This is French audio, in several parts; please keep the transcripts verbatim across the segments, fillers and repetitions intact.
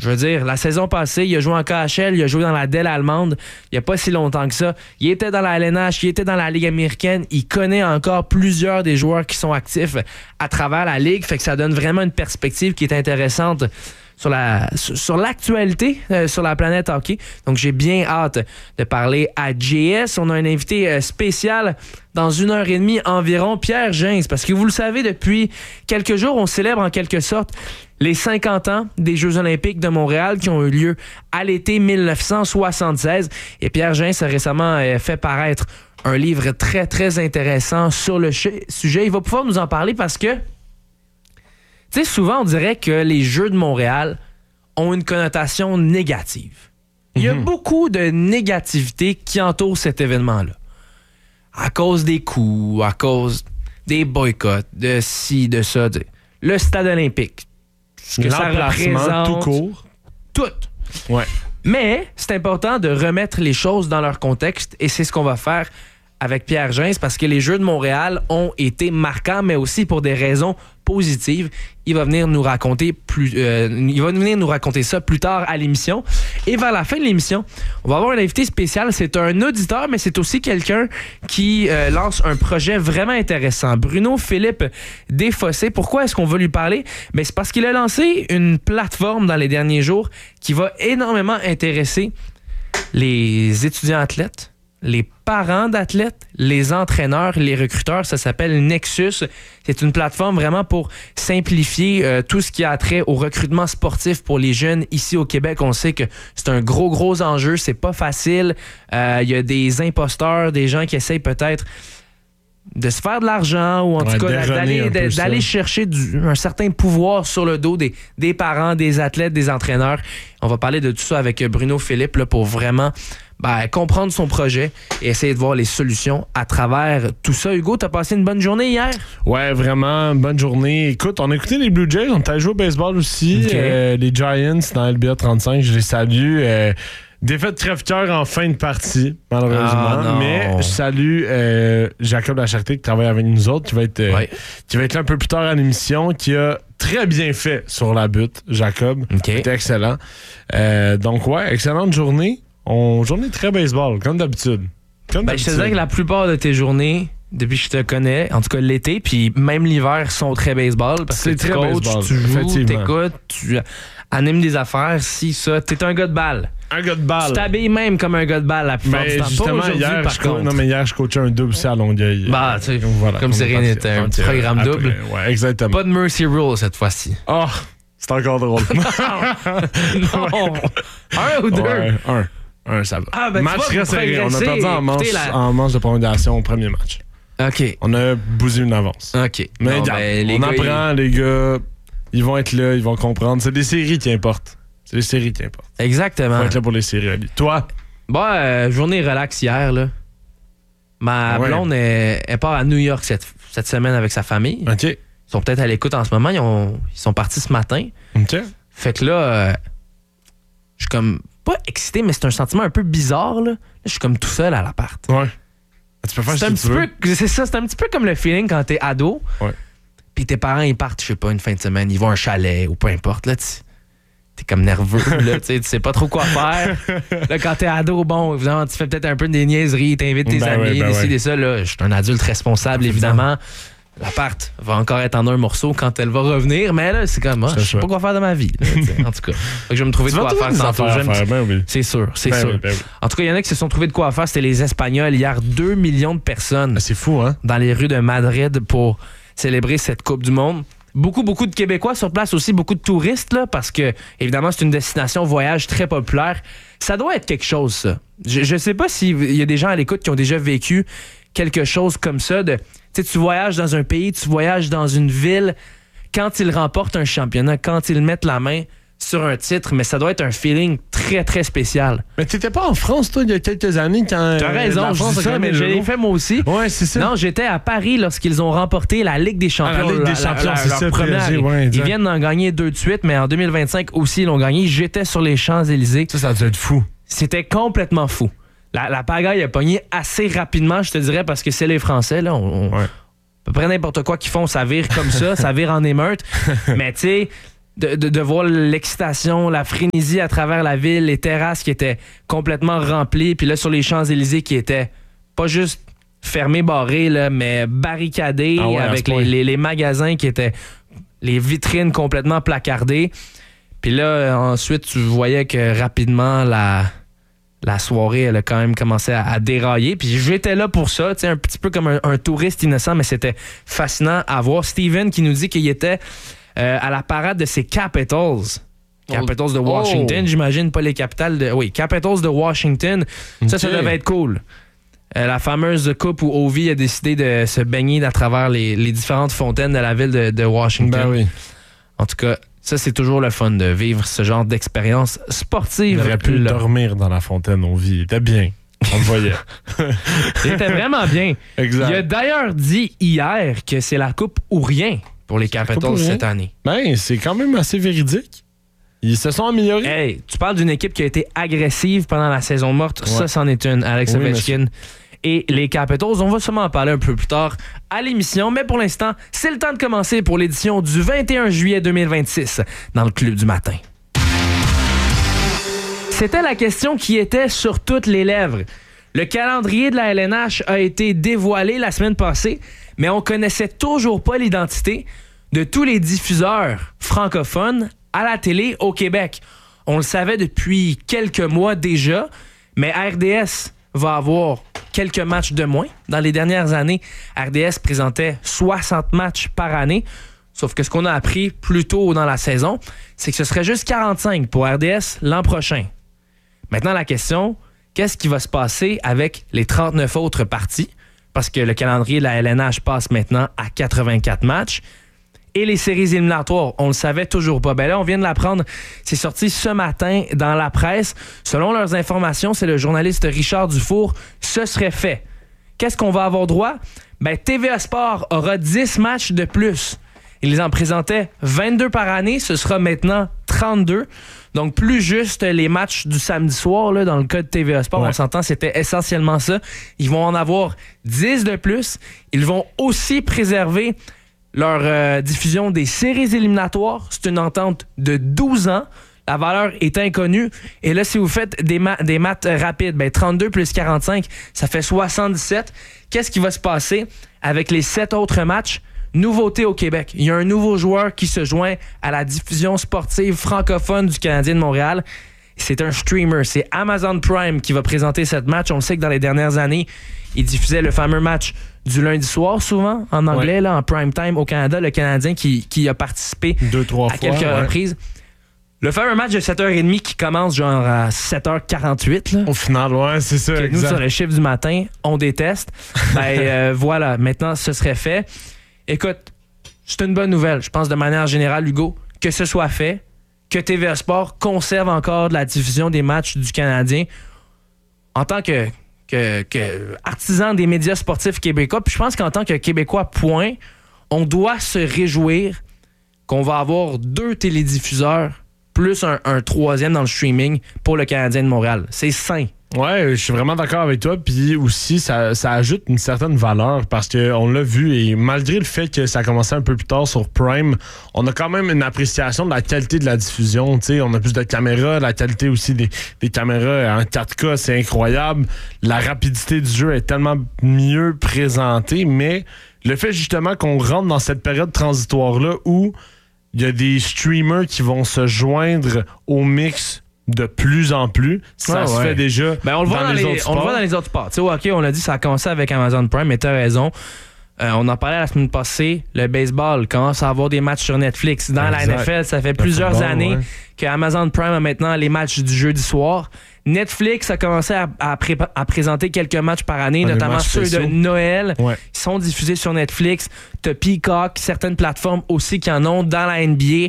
Je veux dire, la saison passée, il a joué en K H L, il a joué dans la D E L allemande, il n'y a pas si longtemps que ça. Il était dans la L N H, il était dans la Ligue américaine. Il connaît encore plusieurs des joueurs qui sont actifs à travers la Ligue. Fait que ça donne vraiment une perspective qui est intéressante sur, la, sur l'actualité euh, sur la planète hockey. Donc, j'ai bien hâte de parler à J S. On a un invité euh, spécial dans une heure et demie environ, Pierre Gins. Parce que vous le savez, depuis quelques jours, on célèbre en quelque sorte les cinquante ans des Jeux olympiques de Montréal qui ont eu lieu à l'été dix-neuf cent soixante-seize. Et Pierre Gins a récemment euh, fait paraître un livre très, très intéressant sur le ch- sujet. Il va pouvoir nous en parler parce que, tu sais, souvent, on dirait que les Jeux de Montréal ont une connotation négative. Il y a mm-hmm. beaucoup de négativité qui entoure cet événement-là. À cause des coups, à cause des boycotts, de ci, de ça. De... Le stade olympique. Ce que ça représente. Tout court. Tout. Ouais. Mais c'est important de remettre les choses dans leur contexte et c'est ce qu'on va faire avec Pierre Gins parce que les Jeux de Montréal ont été marquants, mais aussi pour des raisons positives. Il va venir nous raconter plus, euh, il va venir nous raconter ça plus tard à l'émission. Et vers la fin de l'émission, on va avoir un invité spécial. C'est un auditeur, mais c'est aussi quelqu'un qui euh, lance un projet vraiment intéressant. Bruno Philippe Desfossés. Pourquoi est-ce qu'on va lui parler? Ben, c'est parce qu'il a lancé une plateforme dans les derniers jours qui va énormément intéresser les étudiants athlètes, les parents d'athlètes, les entraîneurs, les recruteurs. Ça s'appelle Nexus. C'est une plateforme vraiment pour simplifier euh, tout ce qui a trait au recrutement sportif pour les jeunes ici au Québec. On sait que c'est un gros, gros enjeu. C'est pas facile. Il euh, y a des imposteurs, des gens qui essayent peut-être de se faire de l'argent ou en ouais, tout cas d'aller, d'aller chercher du, un certain pouvoir sur le dos des, des parents, des athlètes, des entraîneurs. On va parler de tout ça avec Bruno Philippe là, pour vraiment ben, comprendre son projet et essayer de voir les solutions à travers tout ça. Hugo, t'as passé une bonne journée hier? Ouais, vraiment, bonne journée. Écoute, on a écouté les Blue Jays, on t'a joué au baseball aussi. Okay. Euh, les Giants dans L B A trente-cinq, je les salue. Euh, Défaite crève-cœur en fin de partie, malheureusement. Ah, mais je salue euh, Jacob Lacharité qui travaille avec nous autres, qui va être, euh, ouais. qui va être là un peu plus tard à l'émission, qui a très bien fait sur la butte, Jacob. Okay. C'était excellent. Euh, donc, ouais, excellente journée. On, journée très baseball, comme d'habitude. Comme ben, d'habitude. Je te dirais que la plupart de tes journées, depuis que je te connais, en tout cas l'été, puis même l'hiver, sont très baseball. Parce C'est que tu très coaches, baseball, tu joues, t'écoutes, tu animes des affaires, si, ça. T'es un gars de balle. Un gars de balle. Tu t'habilles même comme un gars de balle la plupart du temps. Justement, hier, par je contre. Co- non, mais hier, je coachais un double aussi à Longueuil. Bah, tu sais, voilà, comme si rien n'était. Un petit programme après, double. Ouais, exactement. Pas de mercy rule cette fois-ci. Ah, oh, c'est encore drôle. non. Un ou deux? Ouais, un. Un, ça va. Ah, ben, match très serré. On a perdu en manche, la... en manche de prolongation au premier match. OK. On a bousillé une avance. OK. Mais non, regarde, ben, les on gars, apprend, ils... les gars. Ils vont être là, ils vont comprendre. C'est des séries qui importent. C'est les séries qui importent. Exactement. Faut être là pour les séries, Ali. Toi? Bon, euh, journée relax hier, là. Ma ouais. blonde, elle, elle part à New York cette, cette semaine avec sa famille. OK. Ils sont peut-être à l'écoute en ce moment. Ils, ont, ils sont partis ce matin. OK. Fait que là, euh, je suis comme... pas excité, mais c'est un sentiment un peu bizarre, là. Là, je suis comme tout seul à l'appart. Ouais. Tu peux faire c'est ce un que petit tu peu, veux. c'est ça, c'est un petit peu comme le feeling quand t'es ado. Ouais. Puis tes parents, ils partent, je sais pas, une fin de semaine, ils vont à un chalet ou peu importe. Là, tu t'es comme nerveux, là, tu sais pas trop quoi faire. Là, quand t'es ado, bon, évidemment, tu fais peut-être un peu des niaiseries, t'invites tes ben amis, ouais, ben décider ouais. ça. Là, je suis un adulte responsable, évidemment. L'appart va encore être en un morceau quand elle va revenir, mais là, c'est comme moi, je sais pas quoi faire de ma vie. Là, en tout cas, fait que je vais me trouver tu de quoi faire tantôt. Faire, ben oui. C'est sûr, c'est ben sûr. Oui, ben oui. En tout cas, il y en a qui se sont trouvés de quoi faire. C'était les Espagnols hier, deux millions de personnes. Ah, c'est fou, hein? Dans les rues de Madrid pour célébrer cette Coupe du Monde. Beaucoup, beaucoup de Québécois sur place aussi, beaucoup de touristes, là, parce que, évidemment, c'est une destination voyage très populaire. Ça doit être quelque chose, ça. Je, je sais pas s'il y a des gens à l'écoute qui ont déjà vécu quelque chose comme ça. De, tu sais, tu voyages dans un pays, tu voyages dans une ville, quand ils remportent un championnat, quand ils mettent la main sur un titre, mais ça doit être un feeling très, très spécial. Mais t'étais pas en France, toi, il y a quelques années, quand... T'as raison, la France je dis ça, mais je l'ai fait moi aussi. Ouais, c'est ça. Non, j'étais à Paris lorsqu'ils ont remporté la Ligue des Champions. Ah, la Ligue des Champions, la, la, c'est leur ça. Première, P S G, ouais, ils viennent d'en gagner deux de suite, mais en deux mille vingt-cinq aussi, ils l'ont gagné. J'étais sur les Champs-Élysées. Ça, ça a dû être fou. C'était complètement fou. La, la pagaille a pogné assez rapidement, je te dirais, parce que c'est les Français, là. On, on, ouais. à peu près n'importe quoi qu'ils font, ça vire comme ça, ça vire en émeute. Mais tu sais, de, de, de voir l'excitation, la frénésie à travers la ville, les terrasses qui étaient complètement remplies, puis là, sur les Champs-Élysées qui étaient pas juste fermés, barrés, là, mais barricadés, ah ouais, avec les, les, les magasins qui étaient... les vitrines complètement placardées. Puis là, ensuite, tu voyais que rapidement, la, la soirée, elle a quand même commencé à, à dérailler. Puis j'étais là pour ça, tu sais, un petit peu comme un, un touriste innocent, mais c'était fascinant à voir. Steven qui nous dit qu'il était euh, à la parade de ses Capitals. Capitals de Washington, oh. J'imagine, pas les capitales de... Oui, Capitals de Washington. Okay. Ça, ça devait être cool. Euh, la fameuse coupe où Ovi a décidé de se baigner à travers les, les différentes fontaines de la ville de, de Washington. Ben oui. En tout cas, ça, c'est toujours le fun de vivre ce genre d'expérience sportive. Il aurait pu là. dormir dans la fontaine, Ovi. Il était bien. On le voyait. Il était vraiment bien. Exact. Il a d'ailleurs dit hier que c'est la coupe ou rien pour les Capitals cette année. Ben, c'est quand même assez véridique. Ils se sont améliorés. Hey, tu parles d'une équipe qui a été agressive pendant la saison morte. Ouais. Ça, c'en est une. Alex oui, Ovechkin et les Capitals. On va sûrement en parler un peu plus tard à l'émission. Mais pour l'instant, c'est le temps de commencer pour l'édition du vingt et un juillet deux mille vingt-six dans le Club du matin. C'était la question qui était sur toutes les lèvres. Le calendrier de la L N H a été dévoilé la semaine passée, mais on connaissait toujours pas l'identité de tous les diffuseurs francophones à la télé au Québec. On le savait depuis quelques mois déjà, mais R D S va avoir quelques matchs de moins. Dans les dernières années, R D S présentait soixante matchs par année, sauf que ce qu'on a appris plus tôt dans la saison, c'est que ce serait juste quarante-cinq pour R D S l'an prochain. Maintenant, la question, qu'est-ce qui va se passer avec les trente-neuf autres parties? Parce que le calendrier de la L N H passe maintenant à quatre-vingt-quatre matchs. Et les séries éliminatoires, on le savait toujours pas. Ben là, on vient de l'apprendre. C'est sorti ce matin dans la presse. Selon leurs informations, c'est le journaliste Richard Dufour. Ce serait fait. Qu'est-ce qu'on va avoir droit? Ben, T V A Sport aura dix matchs de plus. Ils en présentaient vingt-deux par année. Ce sera maintenant trente-deux. Donc, plus juste les matchs du samedi soir, là, dans le cas de T V A Sport, ouais. On s'entend, c'était essentiellement ça. Ils vont en avoir dix de plus. Ils vont aussi préserver leur euh, diffusion des séries éliminatoires. C'est une entente de douze ans. La valeur est inconnue. Et là, si vous faites des, ma- des maths rapides, ben trente-deux plus quarante-cinq, ça fait soixante-dix-sept. Qu'est-ce qui va se passer avec les sept autres matchs? Nouveauté au Québec. Il y a un nouveau joueur qui se joint à la diffusion sportive francophone du Canadien de Montréal. C'est un streamer. C'est Amazon Prime qui va présenter cette match. On le sait que dans les dernières années, il diffusait le fameux match du lundi soir, souvent, en anglais, ouais. là, en prime time au Canada, le Canadien qui, qui a participé Deux, trois à fois, quelques ouais. reprises. Le fameux match de sept heures trente qui commence genre à sept heures quarante-huit. Là, au final, ouais, c'est ça. Que nous, sur le chiffre du matin, on déteste. ben euh, voilà, maintenant, ce serait fait. Écoute, c'est une bonne nouvelle. Je pense de manière générale, Hugo, que ce soit fait, que T V A Sport conserve encore de la diffusion des matchs du Canadien en tant que, que, que artisan des médias sportifs québécois. Puis je pense qu'en tant que Québécois, point, on doit se réjouir qu'on va avoir deux télédiffuseurs plus un, un troisième dans le streaming pour le Canadien de Montréal. C'est sain. Ouais, je suis vraiment d'accord avec toi. Puis aussi, ça, ça ajoute une certaine valeur parce qu'on l'a vu et malgré le fait que ça a commencé un peu plus tard sur Prime, on a quand même une appréciation de la qualité de la diffusion. T'sais, on a plus de caméras, la qualité aussi des, des caméras en quatre K, c'est incroyable. La rapidité du jeu est tellement mieux présentée, mais le fait justement qu'on rentre dans cette période transitoire-là où il y a des streamers qui vont se joindre au mix de plus en plus. Ça ah, se ouais. fait déjà ben, on le voit dans, dans les, les autres sports. On le voit dans les autres sports. Tu sais, OK, on l'a dit, ça a commencé avec Amazon Prime, mais t'as raison. Euh, on en parlait la semaine passée, le baseball commence à avoir des matchs sur Netflix. Dans exact. La N F L, ça fait le plusieurs football, années ouais. que Amazon Prime a maintenant les matchs du jeudi soir. Netflix a commencé à, à, pré- à présenter quelques matchs par année, ah, notamment ceux spéciaux. de Noël, ouais. qui sont diffusés sur Netflix. T'as Peacock, certaines plateformes aussi qui en ont dans la N B A.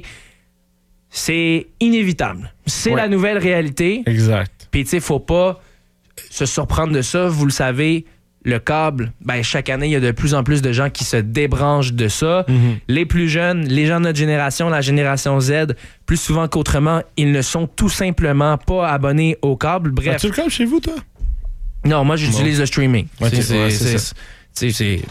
C'est inévitable. C'est ouais. la nouvelle réalité. Exact. Puis, tu sais, faut pas se surprendre de ça. Vous le savez, le câble, ben, chaque année, il y a de plus en plus de gens qui se débranchent de ça. Mm-hmm. Les plus jeunes, les gens de notre génération, la génération Z, plus souvent qu'autrement, ils ne sont tout simplement pas abonnés au câble. Bref. As-tu le câble chez vous, toi? Non, moi, j'utilise bon. le streaming. Okay, c'est, ouais, c'est, c'est, c'est, c'est, c'est,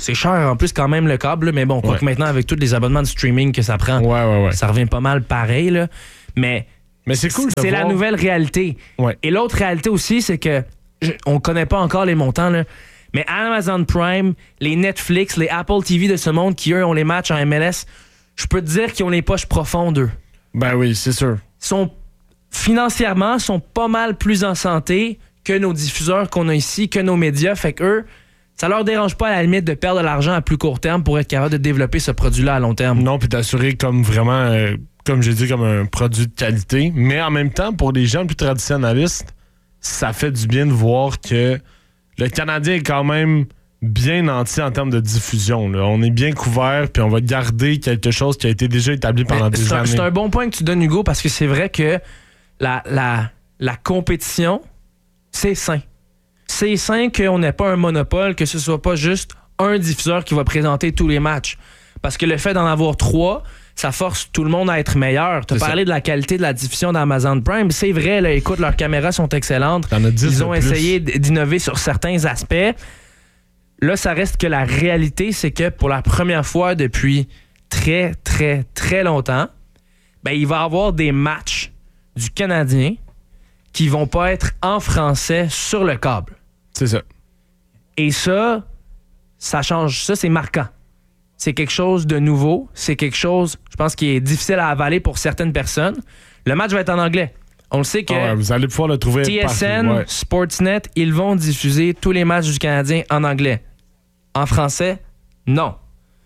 c'est cher en plus quand même le câble, là, mais bon, quoi ouais. que maintenant avec tous les abonnements de streaming que ça prend, ouais, ouais, ouais. ça revient pas mal pareil. Là. Mais, mais c'est cool. C'est voir... la nouvelle réalité. Ouais. Et l'autre réalité aussi, c'est que je, on connaît pas encore les montants, là, mais Amazon Prime, les Netflix, les Apple T V de ce monde qui, eux, ont les matchs en M L S, je peux te dire qu'ils ont les poches profondes, eux. Ben oui, c'est sûr. Ils sont financièrement, sont pas mal plus en santé que nos diffuseurs qu'on a ici, que nos médias. Fait qu'eux, ça leur dérange pas à la limite de perdre de l'argent à plus court terme pour être capable de développer ce produit-là à long terme. Non, puis d'assurer comme vraiment, euh, comme j'ai dit, comme un produit de qualité. Mais en même temps, pour les gens plus traditionnalistes, ça fait du bien de voir que le Canadien est quand même bien nanti en termes de diffusion. Là. On est bien couvert, puis on va garder quelque chose qui a été déjà établi pendant Mais des c'est un, années. C'est un bon point que tu donnes, Hugo, parce que c'est vrai que la, la, la compétition, c'est sain. C'est sain qu'on n'ait pas un monopole, que ce soit pas juste un diffuseur qui va présenter tous les matchs. Parce que le fait d'en avoir trois, ça force tout le monde à être meilleur. Tu as parlé ça. de la qualité de la diffusion d'Amazon Prime. C'est vrai, là, écoute, leurs caméras sont excellentes. Ils ont essayé d'innover sur certains aspects. Là, ça reste que la réalité, c'est que pour la première fois depuis très, très, très longtemps, ben, il va y avoir des matchs du Canadien qui vont pas être en français sur le câble. C'est ça. Et ça, ça change. Ça, c'est marquant. C'est quelque chose de nouveau. C'est quelque chose, je pense, qui est difficile à avaler pour certaines personnes. Le match va être en anglais. On le sait que ah ouais, vous allez pouvoir le trouver T S N, partout, ouais. Sportsnet, ils vont diffuser tous les matchs du Canadien en anglais. En français, non.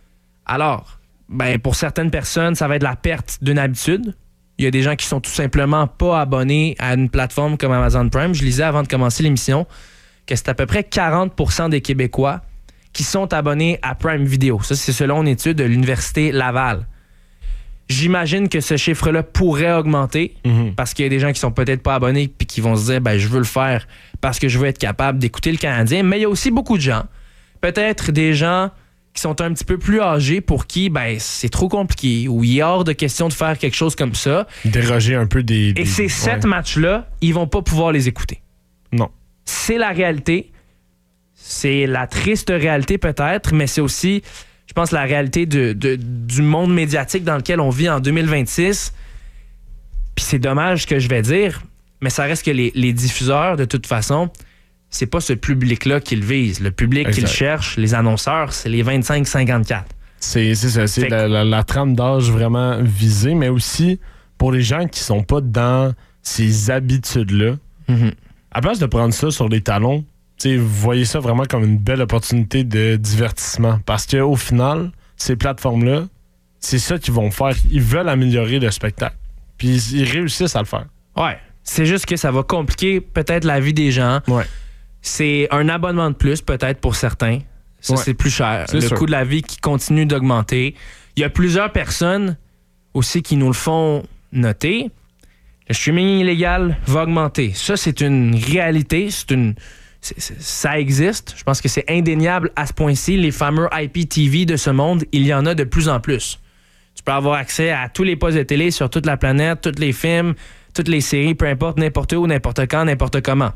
Alors, ben, pour certaines personnes, ça va être la perte d'une habitude. Il y a des gens qui sont tout simplement pas abonnés à une plateforme comme Amazon Prime. Je lisais avant de commencer l'émission que c'est à peu près quarante pour cent des Québécois qui sont abonnés à Prime Video. Ça, c'est selon une étude de l'Université Laval. J'imagine que ce chiffre-là pourrait augmenter mm-hmm. parce qu'il y a des gens qui sont peut-être pas abonnés puis qui vont se dire ben, je veux le faire parce que je veux être capable d'écouter le Canadien. Mais il y a aussi beaucoup de gens, peut-être des gens qui sont un petit peu plus âgés pour qui ben, c'est trop compliqué ou il est hors de question de faire quelque chose comme ça. Déroger un peu des... des... Et ces sept ouais. matchs-là, ils vont pas pouvoir les écouter. Non. C'est la réalité. C'est la triste réalité peut-être, mais c'est aussi, je pense, la réalité de, de, du monde médiatique dans lequel on vit en deux mille vingt-six. Puis c'est dommage ce que je vais dire, mais ça reste que les, les diffuseurs, de toute façon, c'est pas ce public-là qu'ils visent. Le public exact. qu'ils cherchent, les annonceurs, c'est les vingt-cinq cinquante-quatre. C'est, c'est ça, c'est la, la, la trame d'âge vraiment visée, mais aussi pour les gens qui sont pas dans ces habitudes-là, mm-hmm. à place de prendre ça sur les talons, t'sais, vous voyez ça vraiment comme une belle opportunité de divertissement. Parce qu'au final, ces plateformes-là, c'est ça qu'ils vont faire. Ils veulent améliorer le spectacle. Puis ils réussissent à le faire. Ouais. C'est juste que ça va compliquer peut-être la vie des gens. Ouais. C'est un abonnement de plus peut-être pour certains. Ça, ouais. c'est plus cher. C'est le sûr. coût de la vie qui continue d'augmenter. Il y a plusieurs personnes aussi qui nous le font noter. Le streaming illégal va augmenter. Ça, c'est une réalité. C'est une... C'est, c'est, ça existe. Je pense que c'est indéniable à ce point-ci. Les fameux I P T V de ce monde, il y en a de plus en plus. Tu peux avoir accès à tous les postes de télé sur toute la planète, tous les films, toutes les séries, peu importe, n'importe où, n'importe quand, n'importe comment.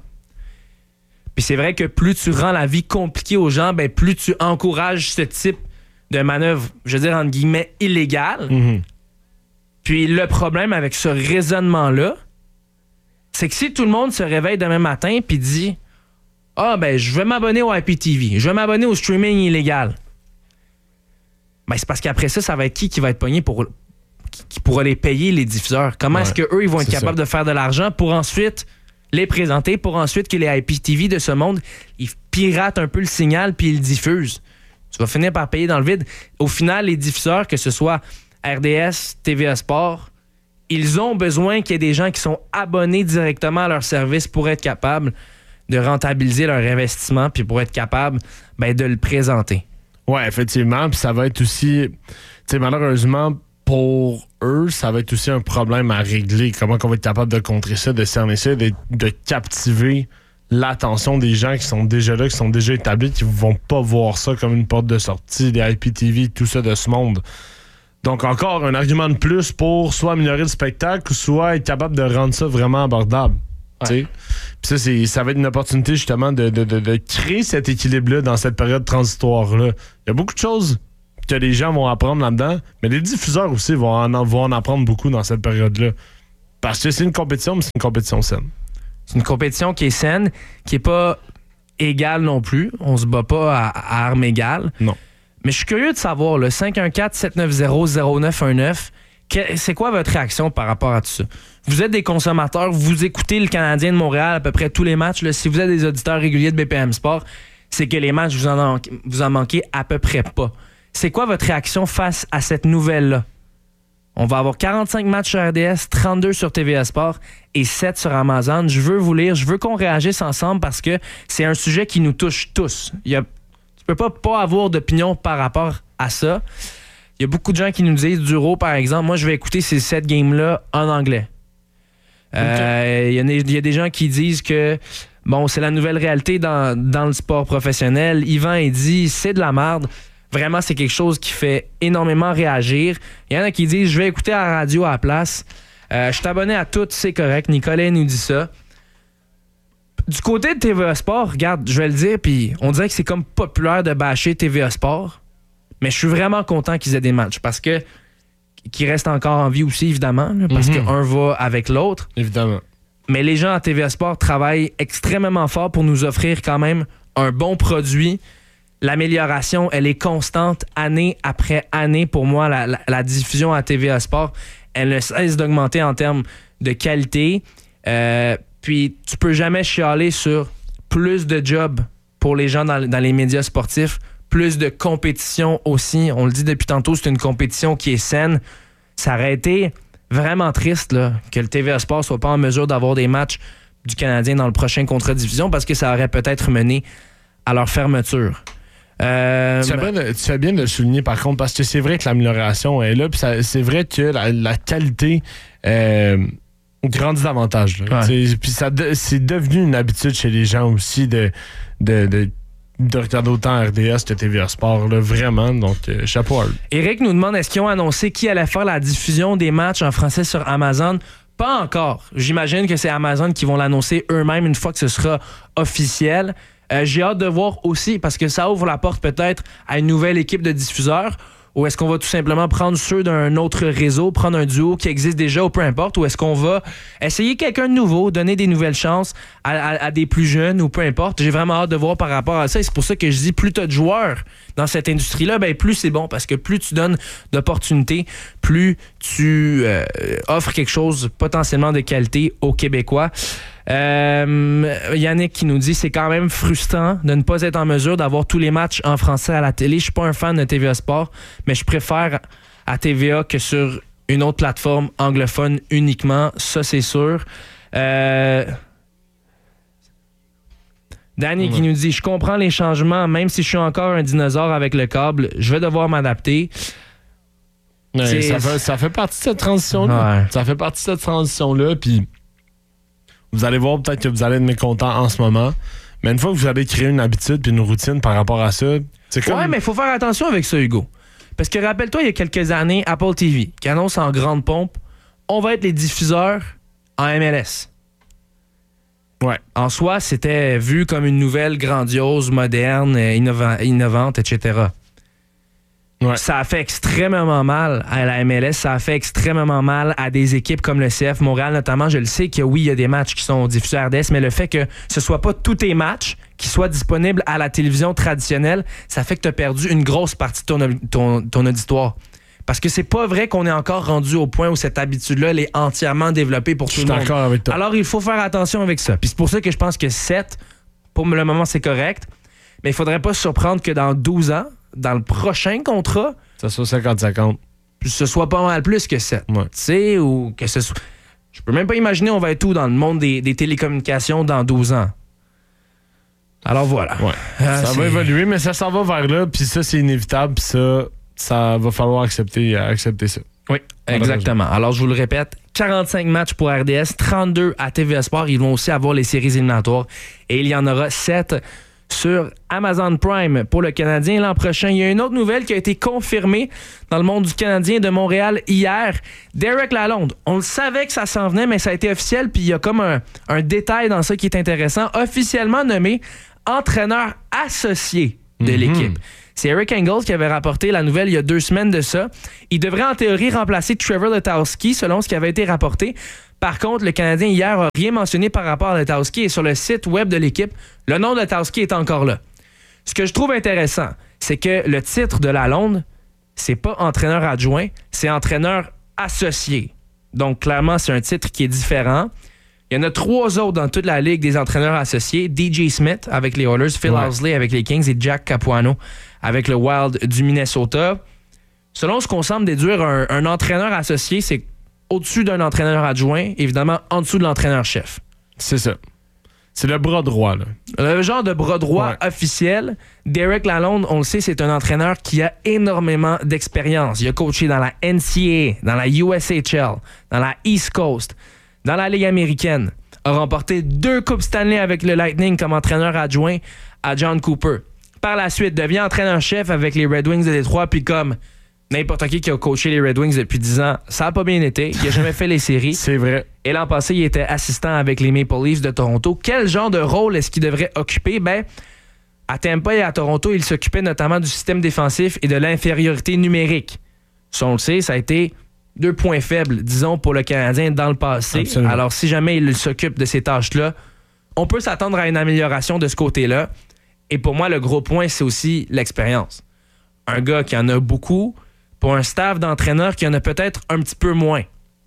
Puis c'est vrai que plus tu rends la vie compliquée aux gens, ben plus tu encourages ce type de manœuvre, je veux dire, entre guillemets, illégale. Mm-hmm. Puis le problème avec ce raisonnement-là, c'est que si tout le monde se réveille demain matin puis dit « Ah, ben, je vais m'abonner au I P T V, je vais m'abonner au streaming illégal. » Ben, c'est parce qu'après ça, ça va être qui qui va être pogné pour... qui, qui pourra les payer, les diffuseurs? Comment ouais, est-ce qu'eux, ils vont être capables ça. de faire de l'argent pour ensuite les présenter, pour ensuite que les I P T V de ce monde, ils piratent un peu le signal puis ils le diffusent? Tu vas finir par payer dans le vide. Au final, les diffuseurs, que ce soit R D S, T V A Sport, ils ont besoin qu'il y ait des gens qui sont abonnés directement à leur service pour être capables de rentabiliser leur investissement puis pour être capable ben, de le présenter. Oui, effectivement. Puis ça va être aussi, tu sais, malheureusement, pour eux, ça va être aussi un problème à régler. Comment on va être capable de contrer ça, de cerner ça, de, de captiver l'attention des gens qui sont déjà là, qui sont déjà établis, qui vont pas voir ça comme une porte de sortie, des I P T V, tout ça de ce monde. Donc, encore un argument de plus pour soit améliorer le spectacle, soit être capable de rendre ça vraiment abordable. Ouais. Puis ça, c'est, ça va être une opportunité justement de, de, de, de créer cet équilibre-là dans cette période transitoire-là. Il y a beaucoup de choses que les gens vont apprendre là-dedans, mais les diffuseurs aussi vont en, vont en apprendre beaucoup dans cette période-là. Parce que c'est une compétition, mais c'est une compétition saine. C'est une compétition qui est saine, qui n'est pas égale non plus. On se bat pas à, à armes égales. Non. Mais je suis curieux de savoir, le cinq un quatre, sept neuf zéro, zéro neuf un neuf, que, c'est quoi votre réaction par rapport à tout ça? Vous êtes des consommateurs, vous écoutez le Canadien de Montréal à peu près tous les matchs. Là, si vous êtes des auditeurs réguliers de B P M Sport, c'est que les matchs, vous en, en, vous en manquez à peu près pas. C'est quoi votre réaction face à cette nouvelle-là? On va avoir quarante-cinq matchs sur R D S, trente-deux sur T V A Sport et sept sur Amazon. Je veux vous lire, je veux qu'on réagisse ensemble parce que c'est un sujet qui nous touche tous. Il y a, tu peux pas pas avoir d'opinion par rapport à ça. Il y a beaucoup de gens qui nous disent, Duro par exemple, moi je vais écouter ces sept games-là en anglais. Euh, il y a, il y a des gens qui disent que bon, c'est la nouvelle réalité dans, dans le sport professionnel. Yvan, il dit, c'est de la merde. Vraiment, c'est quelque chose qui fait énormément réagir. Il y en a qui disent, je vais écouter à la radio à la place. Euh, je suis abonné à tout, c'est correct. Nicolas nous dit ça. Du côté de T V A Sport, regarde, je vais le dire, puis on dirait que c'est comme populaire de bâcher T V A Sport. Mais je suis vraiment content qu'ils aient des matchs parce que qu'ils restent encore en vie aussi, évidemment, là, parce mm-hmm. qu'un va avec l'autre. Évidemment. Mais les gens à T V A Sport travaillent extrêmement fort pour nous offrir quand même un bon produit. L'amélioration, elle est constante année après année. Pour moi, la, la, la diffusion à T V A Sport, elle ne cesse d'augmenter en termes de qualité. Euh, puis, tu peux jamais chialer sur plus de jobs pour les gens dans, dans les médias sportifs, plus de compétition aussi. On le dit depuis tantôt, c'est une compétition qui est saine. Ça aurait été vraiment triste là, que le T V A Sport soit pas en mesure d'avoir des matchs du Canadien dans le prochain contrat de division parce que ça aurait peut-être mené à leur fermeture. Euh, tu, fais bien de, tu fais bien de le souligner par contre parce que c'est vrai que l'amélioration est là puis ça, c'est vrai que la, la qualité euh, grandit davantage. Ouais. Puis ça de, c'est devenu une habitude chez les gens aussi de, de, de, de regarder autant R D S que T V A Sport, là, vraiment. Donc, euh, chapeau à eux. Éric nous demande est-ce qu'ils ont annoncé qui allait faire la diffusion des matchs en français sur Amazon? Pas encore. J'imagine que c'est Amazon qui vont l'annoncer eux-mêmes une fois que ce sera officiel. Euh, j'ai hâte de voir aussi, parce que ça ouvre la porte peut-être à une nouvelle équipe de diffuseurs, ou est-ce qu'on va tout simplement prendre ceux d'un autre réseau, prendre un duo qui existe déjà ou peu importe, ou est-ce qu'on va essayer quelqu'un de nouveau, donner des nouvelles chances à, à, à des plus jeunes ou peu importe. J'ai vraiment hâte de voir par rapport à ça et c'est pour ça que je dis plus tu as de joueurs dans cette industrie-là, ben plus c'est bon parce que plus tu donnes d'opportunités, plus tu euh, offres quelque chose potentiellement de qualité aux Québécois. Euh, Yannick qui nous dit c'est quand même frustrant de ne pas être en mesure d'avoir tous les matchs en français à la télé. Je suis pas un fan de T V A Sport, mais je préfère à T V A que sur une autre plateforme anglophone uniquement, ça c'est sûr. Euh... Danny ouais. qui nous dit je comprends les changements, même si je suis encore un dinosaure avec le câble, je vais devoir m'adapter. Ouais, ça, fait, ça fait partie de cette transition-là. Ouais. Ça fait partie de cette transition-là, puis vous allez voir peut-être que vous allez être mécontent en ce moment, mais une fois que vous allez créer une habitude puis une routine par rapport à ça, c'est comme... Ouais, mais il faut faire attention avec ça, Hugo. Parce que rappelle-toi, il y a quelques années, Apple T V, qui annonce en grande pompe, on va être les diffuseurs en M L S. Ouais. En soi, c'était vu comme une nouvelle grandiose, moderne, innova- innovante, et cetera. Ouais. Ça a fait extrêmement mal à la M L S, ça a fait extrêmement mal à des équipes comme le C F Montréal notamment. Je le sais que oui, il y a des matchs qui sont diffusés à R D S, mais le fait que ce soit pas tous tes matchs qui soient disponibles à la télévision traditionnelle, ça fait que tu as perdu une grosse partie de ton, ton, ton auditoire. Parce que c'est pas vrai qu'on est encore rendu au point où cette habitude-là elle est entièrement développée pour tout le monde. Je suis d'accord avec toi. Alors il faut faire attention avec ça. Puis c'est pour ça que je pense que sept, pour le moment, c'est correct. Mais il faudrait pas se surprendre que dans douze ans, dans le prochain contrat, ça soit cinquante cinquante. Ce soit pas mal plus que sept. Ouais. Tu sais, ou que ce soit. Je peux même pas imaginer on va être où dans le monde des, des télécommunications dans douze ans. Alors voilà. Ouais. Ah, ça c'est... va évoluer, mais ça s'en va vers là, puis ça, c'est inévitable, puis ça, ça va falloir accepter, accepter ça. Oui, exactement. Alors, je vous le répète, quarante-cinq matchs pour R D S, trente-deux à T V A Sport. Ils vont aussi avoir les séries éliminatoires et il y en aura sept sur Amazon Prime pour le Canadien l'an prochain. Il y a une autre nouvelle qui a été confirmée dans le monde du Canadien de Montréal hier. Derek Lalonde, on le savait que ça s'en venait, mais ça a été officiel, puis il y a comme un, un détail dans ça qui est intéressant. Officiellement nommé entraîneur associé de mm-hmm. l'équipe. C'est Eric Engels qui avait rapporté la nouvelle il y a deux semaines de ça. Il devrait en théorie remplacer Trevor Letowski, selon ce qui avait été rapporté. Par contre, le Canadien hier n'a rien mentionné par rapport à Letowski et sur le site web de l'équipe, le nom de Letowski est encore là. Ce que je trouve intéressant, c'est que le titre de Lalonde, c'est pas entraîneur adjoint, c'est entraîneur associé. Donc, clairement, c'est un titre qui est différent. Il y en a trois autres dans toute la ligue des entraîneurs associés. D J Smith avec les Oilers, Phil ouais. Housley avec les Kings et Jack Capuano avec le Wild du Minnesota. Selon ce qu'on semble déduire, un, un entraîneur associé, c'est au-dessus d'un entraîneur adjoint, évidemment en dessous de l'entraîneur-chef. C'est ça. C'est le bras droit, là. Le genre de bras droit ouais. officiel. Derek Lalonde, on le sait, c'est un entraîneur qui a énormément d'expérience. Il a coaché dans la N C A A, dans la U S H L, dans la East Coast, dans la Ligue américaine. A remporté deux Coupes Stanley avec le Lightning comme entraîneur adjoint à John Cooper. Par la suite, devient entraîneur-chef avec les Red Wings de Détroit, puis comme n'importe qui qui a coaché les Red Wings depuis dix ans, ça n'a pas bien été. Il n'a jamais fait les séries. C'est vrai. Et l'an passé, il était assistant avec les Maple Leafs de Toronto. Quel genre de rôle est-ce qu'il devrait occuper? Ben, à Tampa et à Toronto, il s'occupait notamment du système défensif et de l'infériorité numérique. Ça, on le sait, ça a été deux points faibles, disons, pour le Canadien dans le passé. Absolument. Alors, si jamais il s'occupe de ces tâches-là, on peut s'attendre à une amélioration de ce côté-là. Et pour moi, le gros point, c'est aussi l'expérience. Un gars qui en a beaucoup pour un staff d'entraîneurs qui en a peut-être un petit peu moins.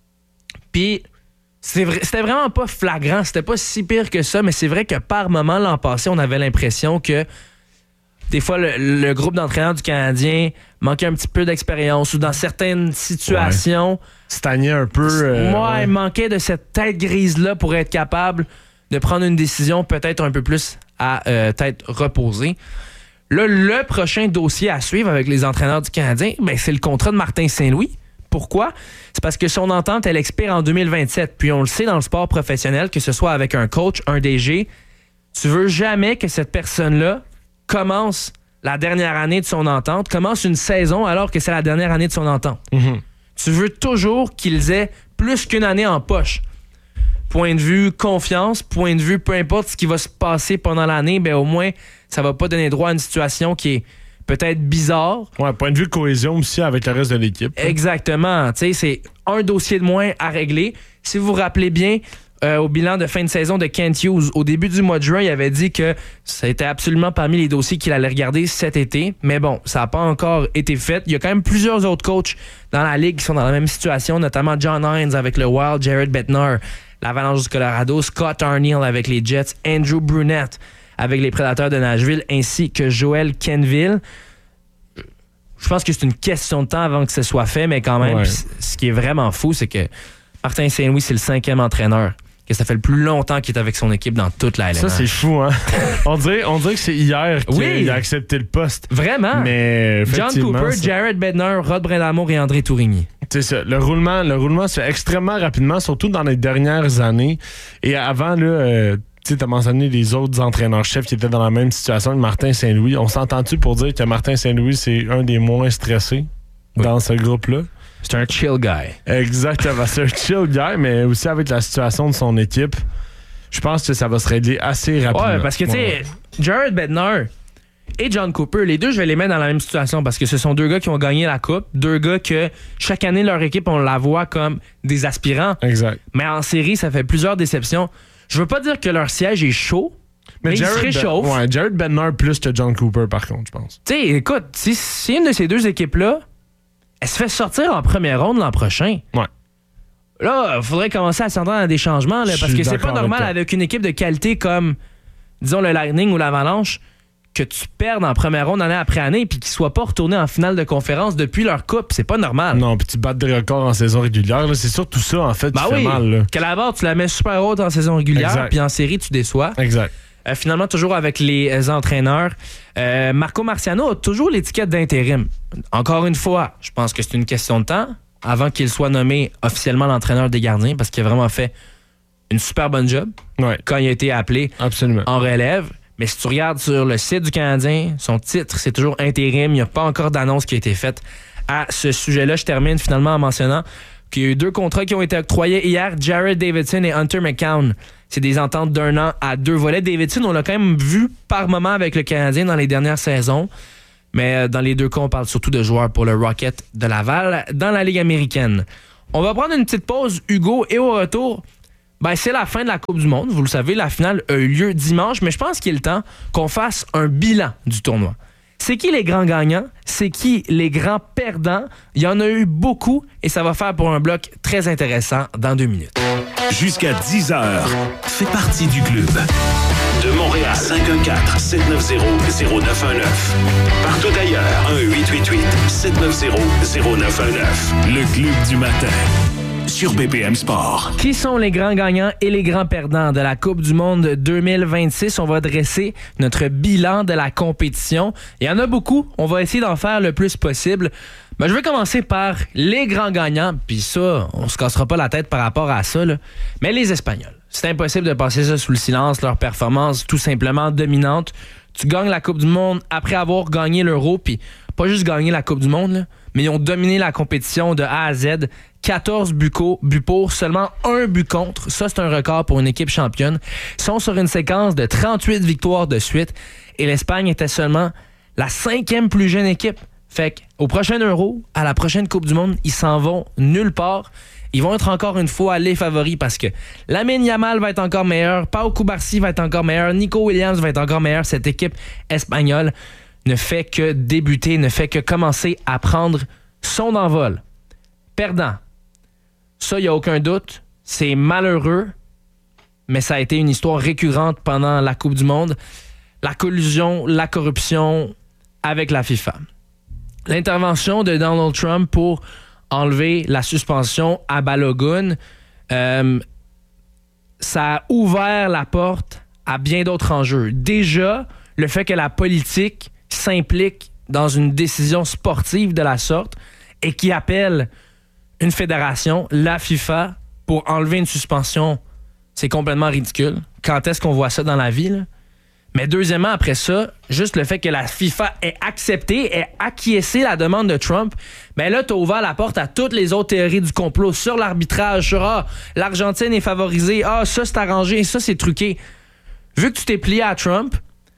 Puis, c'est vrai, c'était vraiment pas flagrant, c'était pas si pire que ça, mais c'est vrai que par moment, l'an passé, on avait l'impression que des fois, le, le groupe d'entraîneurs du Canadien manquait un petit peu d'expérience ou dans certaines situations... Ouais. Stagnait un peu. Euh, moi, ouais. il manquait de cette tête grise-là pour être capable de prendre une décision peut-être un peu plus à euh, tête reposée. Là, le prochain dossier à suivre avec les entraîneurs du Canadien, ben, c'est le contrat de Martin Saint-Louis. Pourquoi? C'est parce que son entente, elle expire en deux mille vingt-sept. Puis on le sait dans le sport professionnel, que ce soit avec un coach, un D G, tu veux jamais que cette personne-là commence la dernière année de son entente, commence une saison alors que c'est la dernière année de son entente. Mm-hmm. Tu veux toujours qu'ils aient plus qu'une année en poche. Point de vue confiance, point de vue peu importe ce qui va se passer pendant l'année, ben au moins ça va pas donner droit à une situation qui est peut-être bizarre. Ouais, point de vue cohésion aussi avec le reste de l'équipe. Exactement. Tu sais, c'est un dossier de moins à régler. Si vous vous rappelez bien, euh, au bilan de fin de saison de Kent Hughes, au début du mois de juin, il avait dit que ça était absolument parmi les dossiers qu'il allait regarder cet été. Mais bon, ça n'a pas encore été fait. Il y a quand même plusieurs autres coachs dans la Ligue qui sont dans la même situation, notamment John Hines avec le Wild, Jared Bednar, l'Avalanche du Colorado, Scott Arniel avec les Jets, Andrew Brunette avec les Prédateurs de Nashville, ainsi que Joel Kenville. Je pense que c'est une question de temps avant que ce soit fait, mais quand même, ouais. Ce qui est vraiment fou, c'est que Martin Saint-Louis, c'est le cinquième entraîneur, que ça fait le plus longtemps qu'il est avec son équipe dans toute la L N H. Ça, c'est fou, hein? on, dirait, on dirait que c'est hier qu'il oui. a accepté le poste. Vraiment? Mais John Cooper, ça... Jared Bednar, Rod Brindamour et André Tourigny. C'est ça. Le roulement, le roulement se fait extrêmement rapidement, surtout dans les dernières années. Et avant, là... Euh, tu sais, t'as mentionné les autres entraîneurs-chefs qui étaient dans la même situation que Martin Saint-Louis. On s'entend-tu pour dire que Martin Saint-Louis, c'est un des moins stressés oui. dans ce groupe-là? C'est un chill guy. Exactement. C'est un chill guy, mais aussi avec la situation de son équipe, je pense que ça va se régler assez rapidement. Ouais, parce que, tu sais, ouais. Jared Bednar et John Cooper, les deux, je vais les mettre dans la même situation parce que ce sont deux gars qui ont gagné la Coupe, deux gars que chaque année, leur équipe, on la voit comme des aspirants. Exact. Mais en série, ça fait plusieurs déceptions. Je veux pas dire que leur siège est chaud, mais, mais Jared il se réchauffe. Ben, ouais, Jared Bednar plus que John Cooper, par contre, je pense. Tu sais, écoute, si, si une de ces deux équipes-là, elle se fait sortir en première ronde l'an prochain, ouais. là, il faudrait commencer à s'entendre à des changements, là, parce que c'est pas normal avec, avec une équipe de qualité comme, disons, le Lightning ou l'Avalanche, que tu perdes en première ronde année après année puis qu'ils soient pas retournés en finale de conférence depuis leur coupe. C'est pas normal. Non, puis tu battes des records en saison régulière. Là. C'est surtout ça, en fait, qui ben fait oui, mal. Là. Que la barre, tu la mets super haute en saison régulière puis en série, tu déçois. Exact. Euh, finalement, toujours avec les entraîneurs. Euh, Marco Marciano a toujours l'étiquette d'intérim. Encore une fois, je pense que c'est une question de temps avant qu'il soit nommé officiellement l'entraîneur des gardiens parce qu'il a vraiment fait une super bonne job ouais. quand il a été appelé Absolument. en relève. Mais si tu regardes sur le site du Canadien, son titre, c'est toujours intérim. Il n'y a pas encore d'annonce qui a été faite à ce sujet-là. Je termine finalement en mentionnant qu'il y a eu deux contrats qui ont été octroyés hier, Jared Davidson et Hunter McCown. C'est des ententes d'un an à deux volets. Davidson, on l'a quand même vu par moment avec le Canadien dans les dernières saisons. Mais dans les deux cas, on parle surtout de joueurs pour le Rocket de Laval dans la Ligue américaine. On va prendre une petite pause, Hugo, et au retour, ben, c'est la fin de la Coupe du Monde. Vous le savez, la finale a eu lieu dimanche, mais je pense qu'il est le temps qu'on fasse un bilan du tournoi. C'est qui les grands gagnants? C'est qui les grands perdants? Il y en a eu beaucoup et ça va faire pour un bloc très intéressant dans deux minutes. Jusqu'à dix heures, fais partie du club. De Montréal, cinq un quatre, sept neuf zéro, zéro neuf un neuf. Partout ailleurs, un huit huit huit, sept neuf zéro, zéro neuf un neuf. Le club du matin. Sur B P M Sport. Qui sont les grands gagnants et les grands perdants de la Coupe du Monde deux mille vingt-six? On va dresser notre bilan de la compétition. Il y en a beaucoup. On va essayer d'en faire le plus possible. Ben, je vais commencer par les grands gagnants. Puis ça, on se cassera pas la tête par rapport à ça, là. Mais les Espagnols. C'est impossible de passer ça sous le silence. Leur performance tout simplement dominante. Tu gagnes la Coupe du Monde après avoir gagné l'Euro. Puis pas juste gagné la Coupe du Monde, là, mais ils ont dominé la compétition de A à Z. quatorze buts pour, seulement un but contre. Ça, c'est un record pour une équipe championne. Ils sont sur une séquence de trente-huit victoires de suite. Et l'Espagne était seulement la cinquième plus jeune équipe. Fait qu'au prochain Euro, à la prochaine Coupe du Monde, ils s'en vont nulle part. Ils vont être encore une fois les favoris parce que Lamine Yamal va être encore meilleur, Pau Cubarsí va être encore meilleur, Nico Williams va être encore meilleur. Cette équipe espagnole ne fait que débuter, ne fait que commencer à prendre son envol. Perdant. Ça, il n'y a aucun doute. C'est malheureux, mais ça a été une histoire récurrente pendant la Coupe du Monde. La collusion, la corruption avec la FIFA. L'intervention de Donald Trump pour enlever la suspension à Balogun, euh, ça a ouvert la porte à bien d'autres enjeux. Déjà, le fait que la politique s'implique dans une décision sportive de la sorte et qui appelle une fédération, la FIFA, pour enlever une suspension, c'est complètement ridicule. Quand est-ce qu'on voit ça dans la vie, là? Mais deuxièmement, après ça, juste le fait que la FIFA ait accepté, ait acquiescé la demande de Trump, ben là, t'as ouvert la porte à toutes les autres théories du complot sur l'arbitrage, sur « Ah, l'Argentine est favorisée, ah, ça c'est arrangé, ça c'est truqué ». Vu que tu t'es plié à Trump,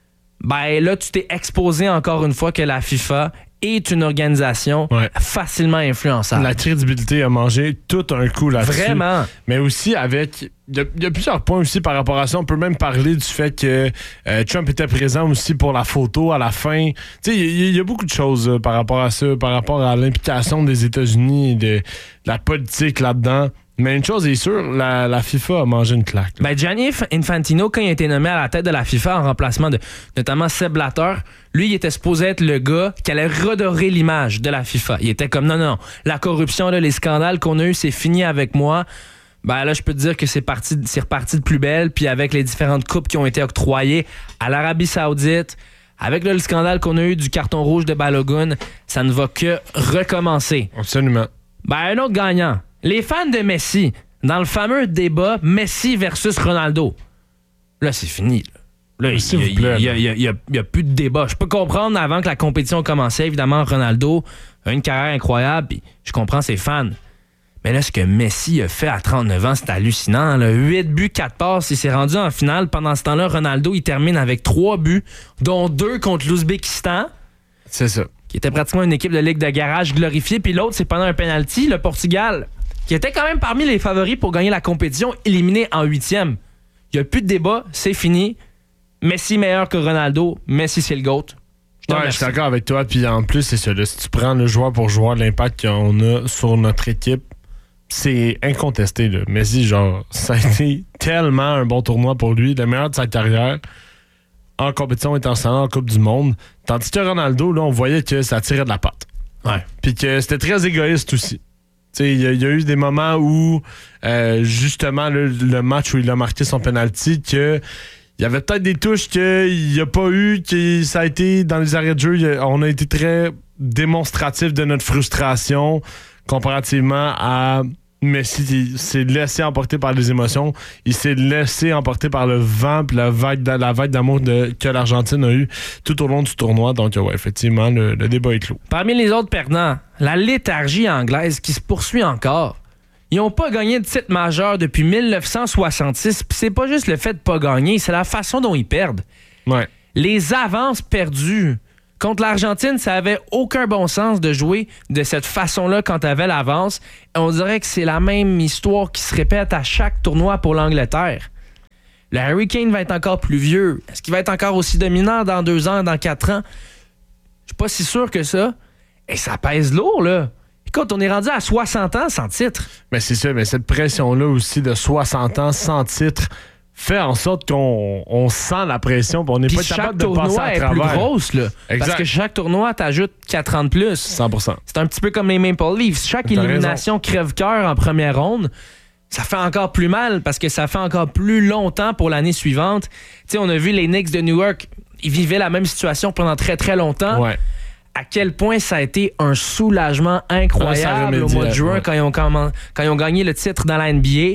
ben là, tu t'es exposé encore une fois que la FIFA est une organisation ouais. facilement influençable. La crédibilité a mangé tout un coup là-dessus. Vraiment. Mais aussi avec... Il y, y a plusieurs points aussi par rapport à ça. On peut même parler du fait que euh, Trump était présent aussi pour la photo à la fin. Tu sais, il y, y a beaucoup de choses euh, par rapport à ça, par rapport à l'implication des États-Unis et de, de la politique là-dedans. Mais une chose est sûre, la, la FIFA a mangé une claque. Ben Gianni Infantino, quand il a été nommé à la tête de la FIFA en remplacement de notamment Sepp Blatter, lui, il était supposé être le gars qui allait redorer l'image de la FIFA. Il était comme, non, non, la corruption, là, les scandales qu'on a eus, c'est fini avec moi. Ben là, je peux te dire que c'est, parti, c'est reparti de plus belle, puis avec les différentes coupes qui ont été octroyées à l'Arabie Saoudite, avec là, le scandale qu'on a eu du carton rouge de Balogun, ça ne va que recommencer. Absolument. Ben, un autre gagnant. Les fans de Messi, dans le fameux débat Messi versus Ronaldo. Là, c'est fini. Là, il n'y a, a, a plus de débat. Je peux comprendre, avant que la compétition commençait, évidemment, Ronaldo a une carrière incroyable, puis je comprends ses fans. Mais là, ce que Messi a fait à trente-neuf ans, c'est hallucinant. Là. huit buts, quatre passes, il s'est rendu en finale. Pendant ce temps-là, Ronaldo, il termine avec trois buts, dont deux contre l'Ouzbékistan. C'est ça. Qui était pratiquement une équipe de ligue de garage glorifiée. Puis l'autre, c'est pendant un penalty, le Portugal, qui était quand même parmi les favoris pour gagner la compétition, éliminé en huitième. Il n'y a plus de débat, c'est fini. Messi meilleur que Ronaldo. Messi, c'est le GOAT. Je ouais, je suis d'accord avec toi. Puis en plus, c'est ça. Là, si tu prends le joueur pour joueur, l'impact qu'on a sur notre équipe, c'est incontesté. Là. Messi, genre, ça a été tellement un bon tournoi pour lui, le meilleur de sa carrière, en compétition internationale, en Coupe du Monde. Tandis que Ronaldo, là, on voyait que ça tirait de la patte. Ouais. Puis que c'était très égoïste aussi. Il y, y a eu des moments où, euh, justement, le, le match où il a marqué son penalty, que il y avait peut-être des touches qu'il n'y a pas eu, que ça a été dans les arrêts de jeu, a, on a été très démonstratif de notre frustration comparativement à Messi il s'est laissé emporter par les émotions. Il s'est laissé emporter par le vent et la vague, la vague d'amour de, que l'Argentine a eu tout au long du tournoi. Donc, ouais, effectivement, le, le débat est clos. Parmi les autres perdants, la léthargie anglaise qui se poursuit encore. Ils n'ont pas gagné de titre majeur depuis dix-neuf cent soixante-six. Puis c'est pas juste le fait de pas gagner, c'est la façon dont ils perdent. Ouais. Les avances perdues. Contre l'Argentine, ça avait aucun bon sens de jouer de cette façon-là quand tu avais l'avance. Et on dirait que c'est la même histoire qui se répète à chaque tournoi pour l'Angleterre. Le Hurricane va être encore plus vieux. Est-ce qu'il va être encore aussi dominant dans deux ans, dans quatre ans? Je suis pas si sûr que ça. Et ça pèse lourd, là. Écoute, on est rendu à soixante ans sans titre. Mais c'est ça, mais cette pression-là aussi de soixante ans sans titre fait en sorte qu'on on sent la pression, on n'est pas capable de passer à travers. Chaque tournoi est plus grosse, là. Exact. Parce que chaque tournoi t'ajoute quatre ans de plus. cent pour cent. C'est un petit peu comme les Maple Leafs. Chaque T'as élimination raison. Crève-cœur en première ronde, ça fait encore plus mal parce que ça fait encore plus longtemps pour l'année suivante. Tu sais, on a vu les Knicks de New York, ils vivaient la même situation pendant très très longtemps. Ouais. À quel point ça a été un soulagement incroyable ah, au mois de juin ouais. quand, ils ont, quand ils ont gagné le titre dans la N B A.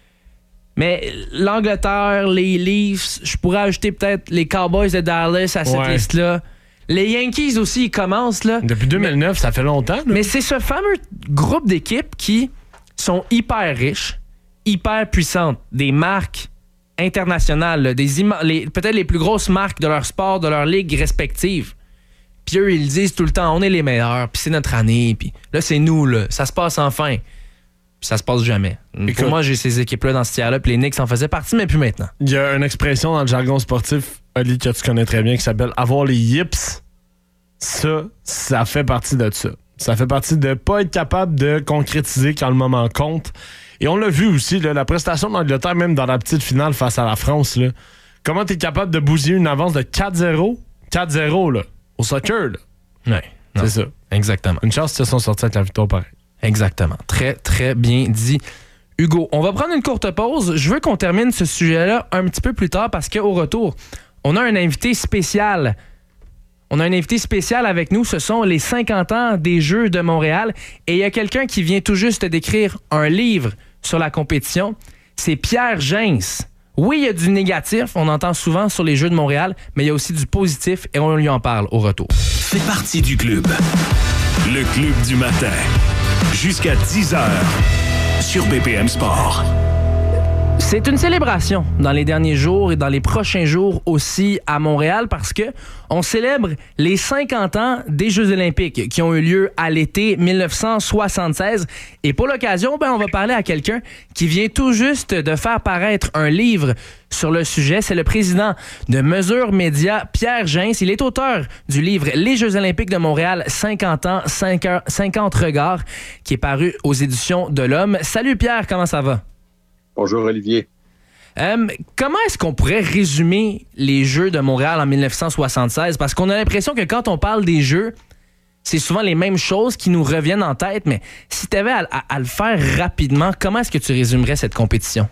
Mais l'Angleterre, les Leafs, je pourrais ajouter peut-être les Cowboys de Dallas à cette ouais. liste-là. Les Yankees aussi, ils commencent. Là. Depuis deux mille neuf, mais, ça fait longtemps. Là. Mais c'est ce fameux groupe d'équipes qui sont hyper riches, hyper puissantes, des marques internationales, là, des ima- les, peut-être les plus grosses marques de leur sport, de leur ligue respective. Puis eux, ils disent tout le temps, on est les meilleurs, puis c'est notre année, puis là, c'est nous, là, ça se passe enfin. Puis ça se passe jamais. Écoute, pour moi, j'ai ces équipes-là dans ce tiers-là, puis les Knicks en faisaient partie, mais plus maintenant. Il y a une expression dans le jargon sportif, Oli, que tu connais très bien, qui s'appelle « avoir les yips ». Ça, ça fait partie de ça. Ça fait partie de pas être capable de concrétiser quand le moment compte. Et on l'a vu aussi, là, la prestation de l'Angleterre, même dans la petite finale face à la France, là. Comment tu es capable de bousiller une avance de quatre zéro? quatre zéro, là. Au soccer, là. Oui. C'est ça. Exactement. Une chance qu'ils se sont sortis avec la victoire pareil. Exactement. Très, très bien dit. Hugo, on va prendre une courte pause. Je veux qu'on termine ce sujet-là un petit peu plus tard parce qu'au retour, on a un invité spécial. On a un invité spécial avec nous. Ce sont les cinquante ans des Jeux de Montréal. Et il y a quelqu'un qui vient tout juste d'écrire un livre sur la compétition. C'est Pierre Gens. Oui, il y a du négatif, on entend souvent sur les Jeux de Montréal, mais il y a aussi du positif et on lui en parle au retour. Fais partie du club. Le club du matin. Jusqu'à dix heures sur B P M Sport. C'est une célébration dans les derniers jours et dans les prochains jours aussi à Montréal parce que on célèbre les cinquante ans des Jeux olympiques qui ont eu lieu à l'été dix-neuf cent soixante-seize. Et pour l'occasion, ben, on va parler à quelqu'un qui vient tout juste de faire paraître un livre sur le sujet. C'est le président de Mesure Média, Pierre Gens. Il est auteur du livre Les Jeux olympiques de Montréal, cinquante ans, cinquante regards, qui est paru aux éditions de l'Homme. Salut Pierre, comment ça va? Bonjour Olivier. Euh, comment est-ce qu'on pourrait résumer les Jeux de Montréal en dix-neuf cent soixante-seize? Parce qu'on a l'impression que quand on parle des Jeux, c'est souvent les mêmes choses qui nous reviennent en tête, mais si tu avais à, à, à le faire rapidement, comment est-ce que tu résumerais cette compétition?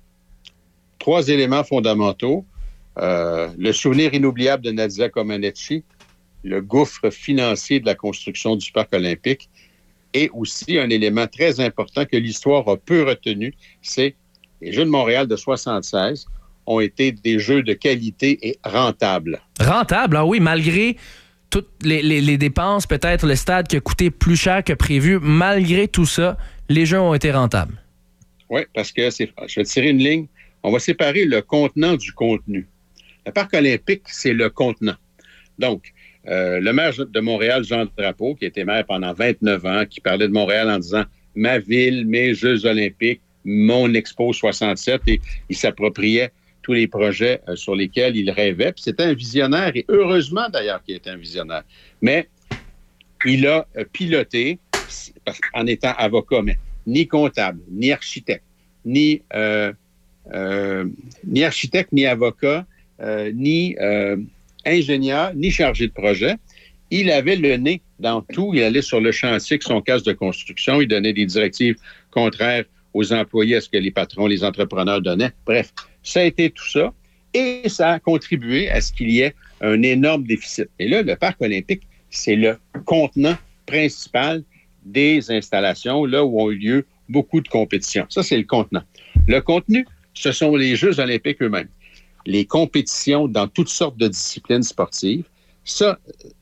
Trois éléments fondamentaux. Euh, le souvenir inoubliable de Nadia Comaneci, le gouffre financier de la construction du Parc olympique et aussi un élément très important que l'histoire a peu retenu, c'est les Jeux de Montréal de soixante-seize ont été des Jeux de qualité et rentables. Rentables, ah oui, malgré toutes les, les, les dépenses, peut-être le stade qui a coûté plus cher que prévu, malgré tout ça, les Jeux ont été rentables. Oui, parce que c'est, je vais tirer une ligne. On va séparer le contenant du contenu. Le Parc olympique, c'est le contenant. Donc, euh, le maire de Montréal, Jean Drapeau, qui était maire pendant vingt-neuf ans, qui parlait de Montréal en disant « ma ville, mes Jeux olympiques, mon Expo soixante-sept », et il s'appropriait tous les projets euh, sur lesquels il rêvait. Puis c'était un visionnaire, et heureusement d'ailleurs qu'il était un visionnaire. Mais il a euh, piloté, en étant avocat, mais ni comptable, ni architecte, ni... Euh, Euh, ni architecte, ni avocat, euh, ni euh, ingénieur, ni chargé de projet. Il avait le nez dans tout. Il allait sur le chantier avec son casque de construction. Il donnait des directives contraires aux employés, à ce que les patrons, les entrepreneurs donnaient. Bref, ça a été tout ça. Et ça a contribué à ce qu'il y ait un énorme déficit. Et là, le Parc olympique, c'est le contenant principal des installations, là où ont eu lieu beaucoup de compétitions. Ça, c'est le contenant. Le contenu, ce sont les Jeux olympiques eux-mêmes. Les compétitions dans toutes sortes de disciplines sportives. Ça,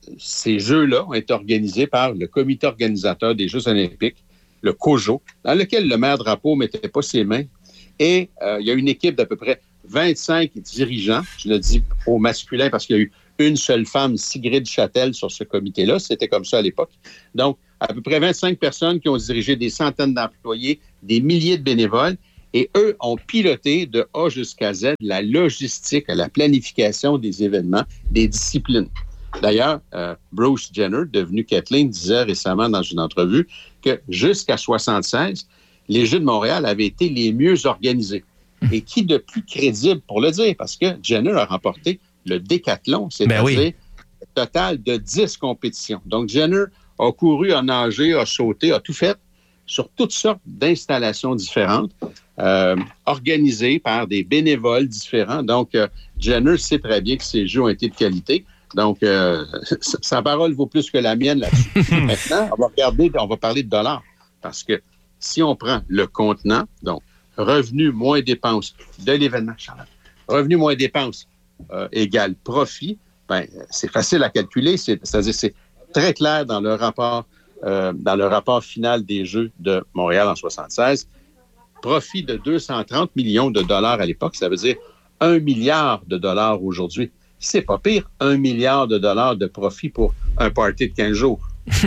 ces Jeux-là ont été organisés par le comité organisateur des Jeux olympiques, le COJO, dans lequel le maire Drapeau ne mettait pas ses mains. Et euh, il y a une équipe d'à peu près vingt-cinq dirigeants. Je le dis au masculin parce qu'il y a eu une seule femme, Sigrid Châtel, sur ce comité-là. C'était comme ça à l'époque. Donc, à peu près vingt-cinq personnes qui ont dirigé des centaines d'employés, des milliers de bénévoles. Et eux ont piloté de A jusqu'à Z la logistique, la planification des événements, des disciplines. D'ailleurs, euh, Bruce Jenner, devenu Kathleen, disait récemment dans une entrevue que jusqu'à soixante-seize, les Jeux de Montréal avaient été les mieux organisés. Et qui de plus crédible pour le dire? Parce que Jenner a remporté le décathlon, c'est-à-dire ben oui. un total de dix compétitions. Donc, Jenner a couru, a nagé, a sauté, a tout fait sur toutes sortes d'installations différentes, euh, organisées par des bénévoles différents. Donc, euh, Jenner sait très bien que ces Jeux ont été de qualité. Donc, euh, sa parole vaut plus que la mienne là-dessus. Maintenant, on va regarder, on va parler de dollars. Parce que si on prend le contenant, donc revenus moins dépenses de l'événement, Charlotte, revenus moins dépenses euh, égale profit, ben, c'est facile à calculer. C'est, c'est-à-dire c'est très clair dans le rapport, euh, dans le rapport final des Jeux de Montréal en soixante-seize. Profit de deux cent trente millions de dollars à l'époque, ça veut dire un milliard de dollars aujourd'hui. C'est pas pire, un milliard de dollars de profit pour un party de quinze jours.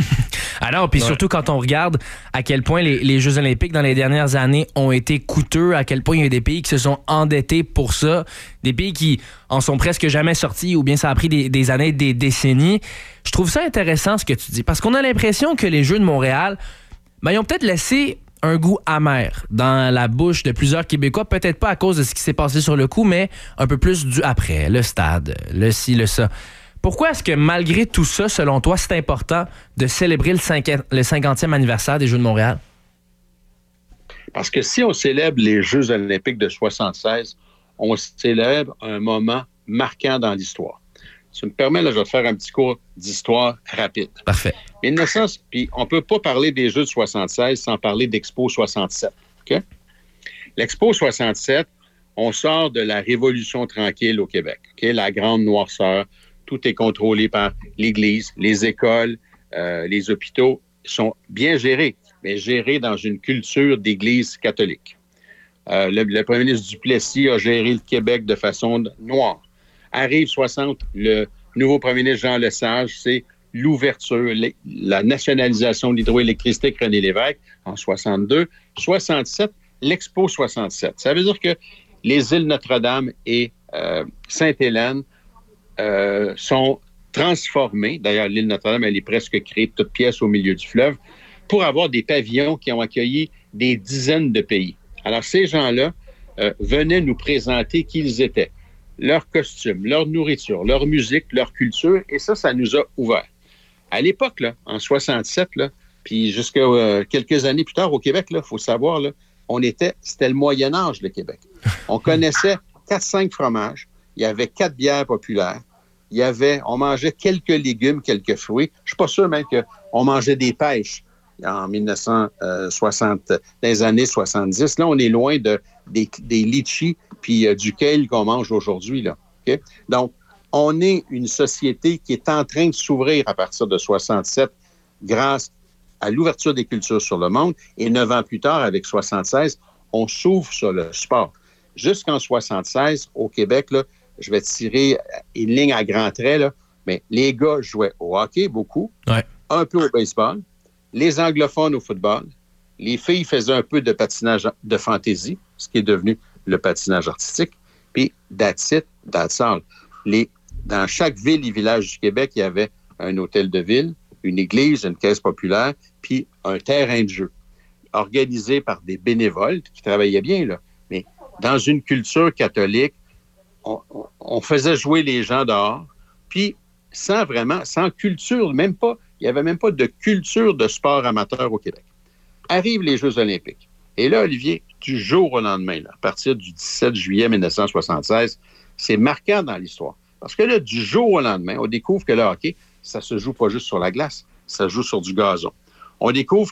Alors, puis ouais. surtout quand on regarde à quel point les, les Jeux olympiques dans les dernières années ont été coûteux, à quel point il y a des pays qui se sont endettés pour ça, des pays qui en sont presque jamais sortis ou bien ça a pris des, des années, des décennies. Je trouve ça intéressant ce que tu dis parce qu'on a l'impression que les Jeux de Montréal, ben, ils ont peut-être laissé un goût amer dans la bouche de plusieurs Québécois, peut-être pas à cause de ce qui s'est passé sur le coup, mais un peu plus du après, le stade, le ci, le ça. Pourquoi est-ce que malgré tout ça, selon toi, c'est important de célébrer le, cinquante, le cinquantième anniversaire des Jeux de Montréal? Parce que si on célèbre les Jeux olympiques de soixante-seize, on célèbre un moment marquant dans l'histoire. Si tu me permets, là, je vais te faire un petit cours d'histoire rapide. Parfait. mille neuf cents, puis on ne peut pas parler des Jeux de soixante-seize sans parler d'Expo soixante-sept. OK? L'Expo soixante-sept, on sort de la Révolution tranquille au Québec. OK? La grande noirceur, tout est contrôlé par l'Église, les écoles, euh, les hôpitaux sont bien gérés, mais gérés dans une culture d'Église catholique. Euh, le, le premier ministre Duplessis a géré le Québec de façon noire. Arrive soixante, le nouveau premier ministre Jean Lesage, c'est l'ouverture, la nationalisation de l'hydroélectricité avec René Lévesque en soixante-deux. soixante-sept, l'Expo soixante-sept. Ça veut dire que les îles Notre-Dame et euh, Sainte-Hélène euh, sont transformées. D'ailleurs, l'île Notre-Dame, elle est presque créée de toutes pièces au milieu du fleuve pour avoir des pavillons qui ont accueilli des dizaines de pays. Alors, ces gens-là euh, venaient nous présenter qui ils étaient. Leurs costumes, leur nourriture, leur musique, leur culture, et ça, ça nous a ouvert. À l'époque, là, en soixante-sept, là, puis jusqu'à euh, quelques années plus tard au Québec, il faut savoir, là, on était, c'était le Moyen Âge, le Québec. On connaissait quatre cinq fromages, il y avait quatre bières populaires, il y avait, on mangeait quelques légumes, quelques fruits. Je suis pas sûr même qu'on mangeait des pêches en mille neuf cent soixante, dans les années soixante-dix. Là, on est loin de, des, des litchis puis euh, du kale qu'on mange aujourd'hui, là. Okay? Donc, on est une société qui est en train de s'ouvrir à partir de soixante-sept grâce à l'ouverture des cultures sur le monde. Et neuf ans plus tard, avec soixante-seize, on s'ouvre sur le sport. Jusqu'en soixante-seize, au Québec, là, je vais tirer une ligne à grands traits, là, mais les gars jouaient au hockey beaucoup, ouais. un peu au baseball, les anglophones au football, les filles faisaient un peu de patinage de fantaisie, ce qui est devenu le patinage artistique, puis that's it, that's all. Les, dans chaque ville et village du Québec, il y avait un hôtel de ville, une église, une caisse populaire, puis un terrain de jeu, organisé par des bénévoles qui travaillaient bien, là. Mais dans une culture catholique, on, on, on faisait jouer les gens dehors, puis sans vraiment, sans culture, même pas, il n'y avait même pas de culture de sport amateur au Québec. Arrivent les Jeux olympiques. Et là, Olivier, du jour au lendemain, là, à partir du dix-sept juillet mille neuf cent soixante-seize, c'est marquant dans l'histoire. Parce que là, du jour au lendemain, on découvre que le hockey, ça se joue pas juste sur la glace, ça se joue sur du gazon. On découvre que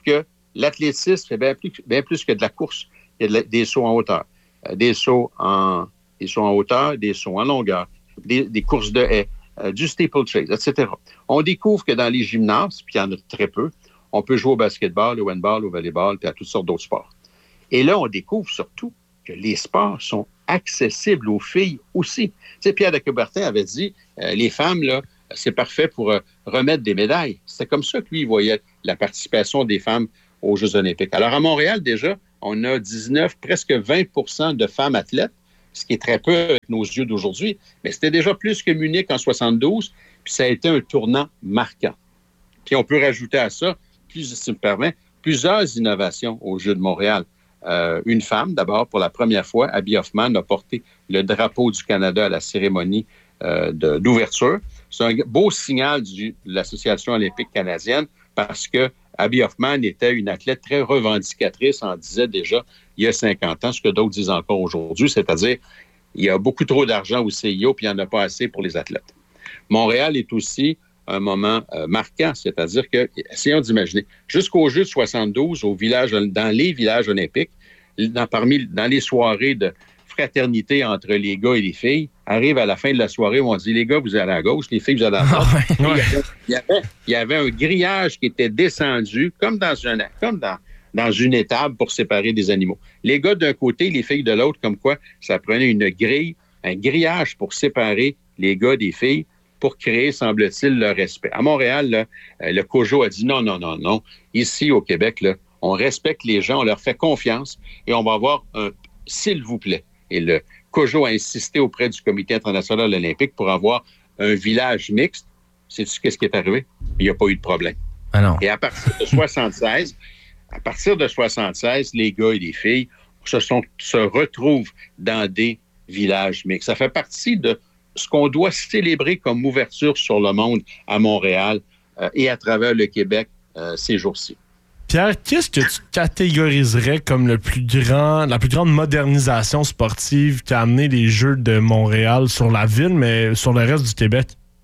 L'athlétisme, c'est bien plus, bien plus que de la course. Il y a de la, des sauts en hauteur, euh, des sauts en, des sauts en hauteur, des sauts en longueur, des, des courses de haies, euh, du steeplechase, et cetera. On découvre que dans les gymnases, puis il y en a très peu, on peut jouer au basketball, au handball, au volleyball, puis à toutes sortes d'autres sports. Et là, on découvre surtout que les sports sont accessibles aux filles aussi. Tu sais, Pierre de Coubertin avait dit, euh, les femmes, là, c'est parfait pour euh, remettre des médailles. C'est comme ça que lui, il voyait la participation des femmes aux Jeux olympiques. Alors, à Montréal, déjà, on a dix-neuf, presque vingt pour cent de femmes athlètes, ce qui est très peu avec nos yeux d'aujourd'hui, mais c'était déjà plus que Munich en soixante-douze, puis ça a été un tournant marquant. Puis on peut rajouter à ça, plus, si tu me permets, plusieurs innovations aux Jeux de Montréal. Euh, une femme, d'abord, pour la première fois, Abby Hoffman, a porté le drapeau du Canada à la cérémonie euh, de, d'ouverture. C'est un beau signal du, de l'Association olympique canadienne parce que Abby Hoffman était une athlète très revendicatrice, on disait déjà il y a cinquante ans, ce que d'autres disent encore aujourd'hui, c'est-à-dire il y a beaucoup trop d'argent au C I O puis il n'y en a pas assez pour les athlètes. Montréal est aussi un moment euh, marquant, c'est-à-dire que, essayons d'imaginer, jusqu'aux Jeux de soixante-douze, au village, dans les villages olympiques, dans, parmi, dans les soirées de fraternité entre les gars et les filles, arrive à la fin de la soirée où on dit, les gars, vous allez à gauche, les filles, vous allez à droite. Oh, ouais. il, y avait, il y avait un grillage qui était descendu, comme dans une, comme dans, dans une étable pour séparer des animaux. Les gars d'un côté, les filles de l'autre, comme quoi ça prenait une grille, un grillage pour séparer les gars des filles, pour créer, semble-t-il, le respect. À Montréal, là, le COJO a dit non, non, non, non. Ici, au Québec, là, on respecte les gens, on leur fait confiance et on va avoir un « s'il vous plaît ». Et le COJO a insisté auprès du Comité international olympique pour avoir un village mixte. Sais-tu qu'est-ce qui est arrivé? Il n'y a pas eu de problème. Ah non. Et à partir de soixante-seize, à partir de soixante-seize, les gars et les filles se, sont, se retrouvent dans des villages mixtes. Ça fait partie de ce qu'on doit célébrer comme ouverture sur le monde à Montréal euh, et à travers le Québec euh, ces jours-ci. Pierre, qu'est-ce que tu catégoriserais comme le plus grand, la plus grande modernisation sportive qui a amené les Jeux de Montréal sur la ville, mais sur le reste du Québec?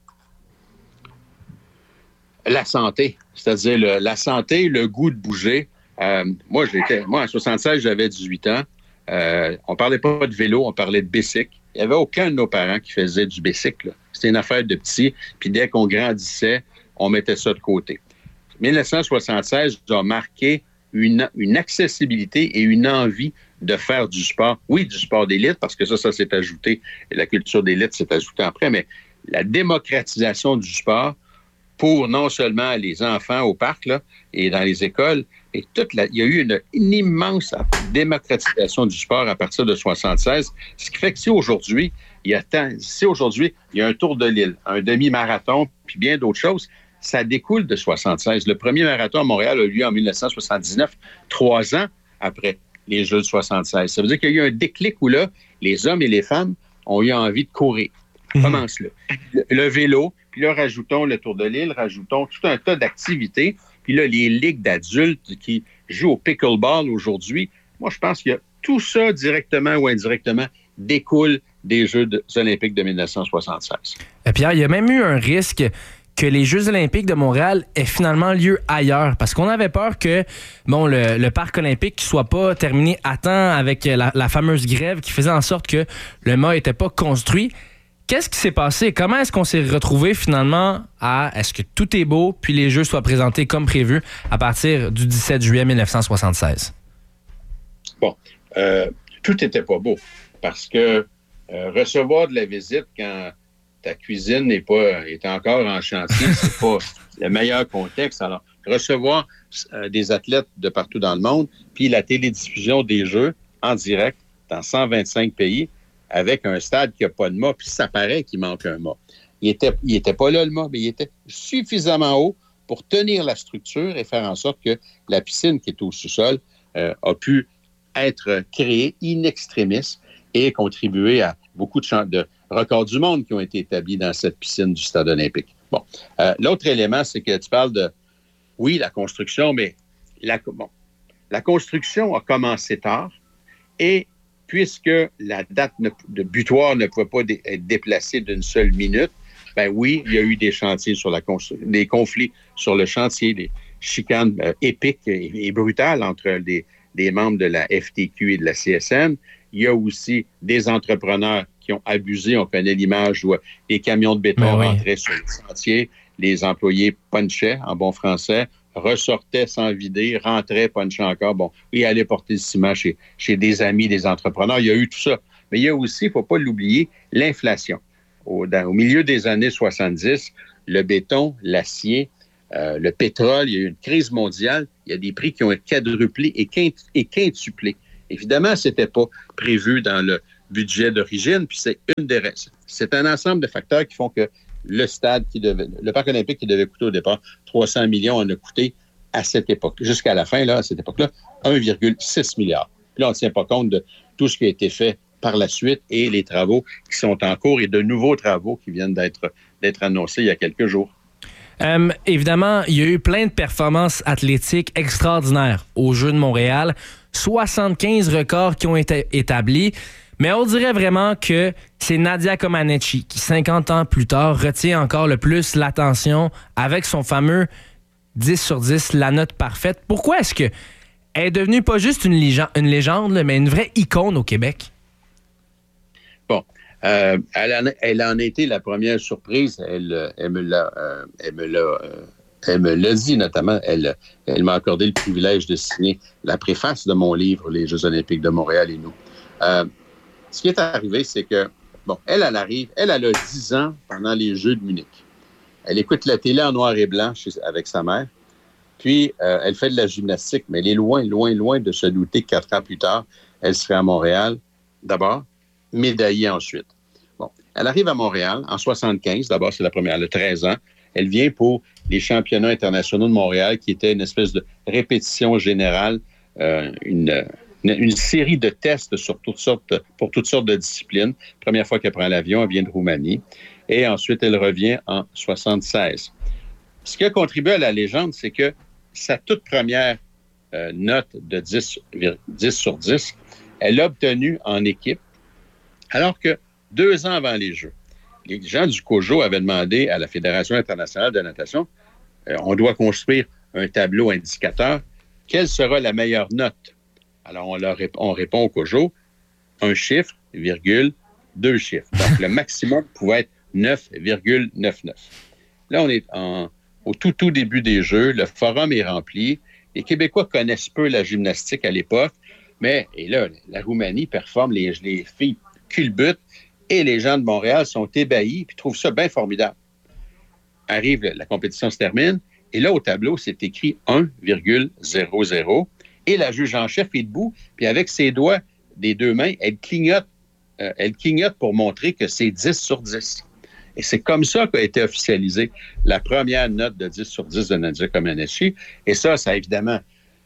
La santé, c'est-à-dire le, la santé, le goût de bouger. Euh, moi, j'étais, moi, en soixante-seize, j'avais dix-huit ans. Euh, on parlait pas de vélo, on parlait de bicycle. Il n'y avait aucun de nos parents qui faisait du bicycle. C'était une affaire de petits. Puis dès qu'on grandissait, on mettait ça de côté. dix-neuf cent soixante-seize a marqué une, une accessibilité et une envie de faire du sport. Oui, du sport d'élite, parce que ça, ça s'est ajouté, et la culture d'élite s'est ajoutée après, mais la démocratisation du sport pour non seulement les enfants au parc là, et dans les écoles, et toute la, il y a eu une, une immense démocratisation du sport à partir de soixante-seize, ce qui fait que si aujourd'hui, il y a tant, si aujourd'hui, il y a un tour de l'île, un demi-marathon, puis bien d'autres choses, ça découle de soixante-seize. Le premier marathon à Montréal a eu lieu en dix-neuf cent soixante-dix-neuf, trois ans après les Jeux de soixante-seize. Ça veut dire qu'il y a eu un déclic où là, les hommes et les femmes ont eu envie de courir. Mmh. Commence là. Le, le vélo, puis là, rajoutons le tour de l'île, rajoutons tout un tas d'activités. Puis là, les ligues d'adultes qui jouent au pickleball aujourd'hui, moi, je pense qu'il y a tout ça, directement ou indirectement, découle des Jeux de, olympiques de dix-neuf cent soixante-seize. Et Pierre, il y a même eu un risque que les Jeux olympiques de Montréal aient finalement lieu ailleurs. Parce qu'on avait peur que bon, le, le parc olympique ne soit pas terminé à temps avec la, la fameuse grève qui faisait en sorte que le mât n'était pas construit. Qu'est-ce qui s'est passé? Comment est-ce qu'on s'est retrouvé finalement à est-ce que tout est beau puis les Jeux soient présentés comme prévu à partir du dix-sept juillet dix-neuf cent soixante-seize? Bon, euh, tout n'était pas beau parce que euh, recevoir de la visite quand ta cuisine n'est pas est encore en chantier, c'est pas le meilleur contexte. Alors, recevoir euh, des athlètes de partout dans le monde, puis la télédiffusion des Jeux en direct dans cent vingt-cinq pays, avec un stade qui n'a pas de mât, puis ça paraît qu'il manque un mât. Il était, il était pas là, le mât, mais il était suffisamment haut pour tenir la structure et faire en sorte que la piscine qui est au sous-sol euh, a pu être créée in extremis et contribuer à beaucoup de, champs, de records du monde qui ont été établis dans cette piscine du stade olympique. Bon. Euh, l'autre élément, c'est que tu parles de, oui, la construction, mais la, bon, la construction a commencé tard et puisque la date de butoir ne pouvait pas dé- être déplacée d'une seule minute, ben oui, il y a eu des chantiers sur la construction, des conflits sur le chantier, des chicane euh, épique et, et brutale entre les, les membres de la F T Q et de la C S N. Il y a aussi des entrepreneurs qui ont abusé. On connaît l'image où les camions de béton oui. rentraient sur le sentier, les employés punchaient en bon français, ressortaient sans vider, rentraient, punchaient encore, bon, et allaient porter le ciment chez, chez des amis, des entrepreneurs. Il y a eu tout ça. Mais il y a aussi, il ne faut pas l'oublier, l'inflation. Au, dans, au milieu des années soixante-dix, le béton, l'acier, euh, le pétrole, il y a eu une crise mondiale. Il y a des prix qui ont quadruplé et, quint- et quintuplé. Évidemment, ce n'était pas prévu dans le budget d'origine, puis c'est une des restes. C'est un ensemble de facteurs qui font que le stade qui devait, le parc olympique qui devait coûter au départ trois cents millions en a coûté à cette époque, jusqu'à la fin, là, à cette époque-là, un virgule six milliard. Puis là, on ne tient pas compte de tout ce qui a été fait par la suite et les travaux qui sont en cours et de nouveaux travaux qui viennent d'être, d'être annoncés il y a quelques jours. Euh, évidemment, il y a eu plein de performances athlétiques extraordinaires aux Jeux de Montréal. soixante-quinze records qui ont été établis. Mais on dirait vraiment que c'est Nadia Comaneci qui, cinquante ans plus tard, retient encore le plus l'attention avec son fameux dix sur dix, la note parfaite. Pourquoi est-ce qu'elle est devenue pas juste une légende, une légende mais une vraie icône au Québec? Bon, euh, elle, en, elle en a été la première surprise. Elle, elle me l'a, euh, elle me l'a, euh, elle me l'a dit notamment. Elle, elle m'a accordé le privilège de signer la préface de mon livre, Les Jeux olympiques de Montréal et nous. Euh, Ce qui est arrivé, c'est que, bon, elle, elle arrive, elle, elle a dix ans pendant les Jeux de Munich. Elle écoute la télé en noir et blanc chez, avec sa mère, puis euh, elle fait de la gymnastique, mais elle est loin, loin, loin de se douter que quatre ans plus tard, elle serait à Montréal, d'abord, médaillée ensuite. Bon, elle arrive à Montréal en soixante-quinze, d'abord, c'est la première, elle a treize ans. Elle vient pour les championnats internationaux de Montréal, qui était une espèce de répétition générale, euh, une... une série de tests sur toutes sortes, pour toutes sortes de disciplines. Première fois qu'elle prend l'avion, elle vient de Roumanie. Et ensuite, elle revient en soixante-seize. Ce qui a contribué à la légende, c'est que sa toute première euh, note de dix, dix sur dix, elle l'a obtenue en équipe, alors que deux ans avant les Jeux, les gens du COJO avaient demandé à la Fédération internationale de natation, euh, on doit construire un tableau indicateur, quelle sera la meilleure note? Alors, on, leur répond, on répond au COJO, un chiffre, virgule, deux chiffres. Donc, le maximum pouvait être neuf virgule quatre-vingt-dix-neuf. Là, on est en, au tout, tout début des Jeux. Le forum est rempli. Les Québécois connaissent peu la gymnastique à l'époque, mais et là, la Roumanie performe, les, les filles culbutent, et les gens de Montréal sont ébahis puis trouvent ça bien formidable. Arrive, la compétition se termine, et là, au tableau, c'est écrit un virgule zéro zéro. Et la juge en chef est debout, puis avec ses doigts des deux mains, elle clignote, euh, elle clignote pour montrer que c'est dix sur dix. Et c'est comme ça qu'a été officialisée la première note de dix sur dix de Nadia Comaneci. Et ça, ça a évidemment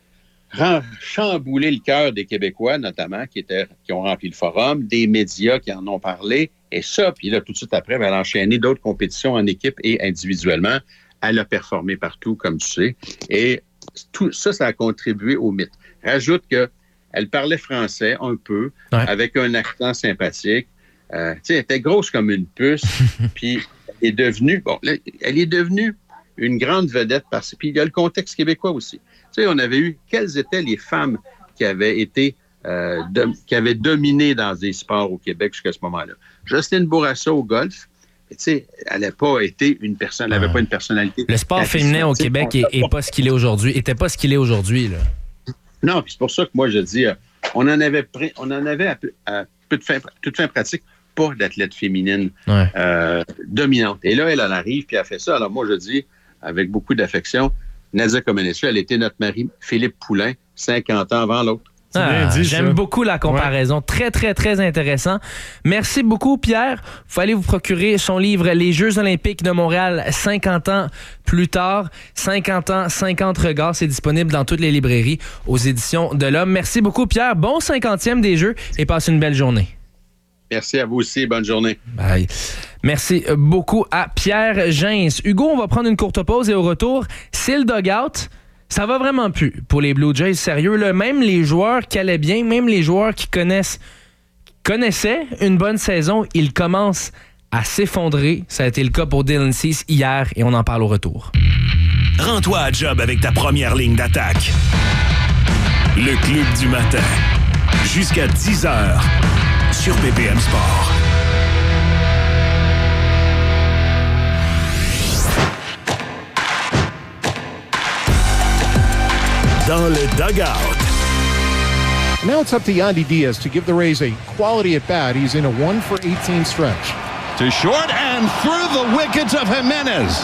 chamboulé le cœur des Québécois, notamment, qui, étaient, qui ont rempli le forum, des médias qui en ont parlé. Et ça, puis là, tout de suite après, elle a enchaîné d'autres compétitions en équipe et individuellement. Elle a performé partout, comme tu sais. Et tout ça, ça a contribué au mythe. Rajoute qu'elle parlait français un peu, ouais. avec un accent sympathique. Euh, tu sais, elle était grosse comme une puce. Puis elle est devenue, bon, là, elle est devenue une grande vedette. Parce, puis il y a le contexte québécois aussi. Tu sais, on avait eu, quelles étaient les femmes qui avaient été, euh, de, qui avaient dominé dans des sports au Québec jusqu'à ce moment-là. Jocelyne Bourassa au golf. Tu sais, elle n'a pas été une personne, elle n'avait pas une personnalité. Le sport féminin au Québec n'est pas ce qu'il est aujourd'hui, était pas ce qu'il est aujourd'hui, là. Non, puis c'est pour ça que moi je dis, euh, on en avait, pris, on en avait à, peu, à peu de fin, toute fin pratique, pas d'athlète féminine ouais. euh, dominante. Et là, elle en arrive, puis elle fait ça. Alors moi je dis, avec beaucoup d'affection, Nadia Comaneci, elle était notre mari Philippe Poulin, cinquante ans avant l'autre. Ah, dit, j'aime ça. beaucoup la comparaison. Ouais. Très, très, très intéressant. Merci beaucoup, Pierre. Vous allez vous procurer son livre « Les Jeux olympiques de Montréal, cinquante ans plus tard ». cinquante ans, cinquante regards. C'est disponible dans toutes les librairies aux éditions de l'Homme. Merci beaucoup, Pierre. Bon cinquantième des Jeux et passe une belle journée. Merci à vous aussi. Bonne journée. Bye. Merci beaucoup à Pierre Gens. Hugo, on va prendre une courte pause et au retour, c'est le dugout. Ça va vraiment plus pour les Blue Jays, sérieux. Là, même les joueurs qui allaient bien, même les joueurs qui connaissent, qui connaissaient une bonne saison, ils commencent à s'effondrer. Ça a été le cas pour Dylan Cease hier et on en parle au retour. Rends-toi à job avec ta première ligne d'attaque. Le Club du matin. Jusqu'à dix heures sur B P M Sport. Dans le dugout. Now it's up to Yandy Diaz to give the Rays a quality at bat. He's in a one for eighteen stretch. To short and through the wickets of Jimenez.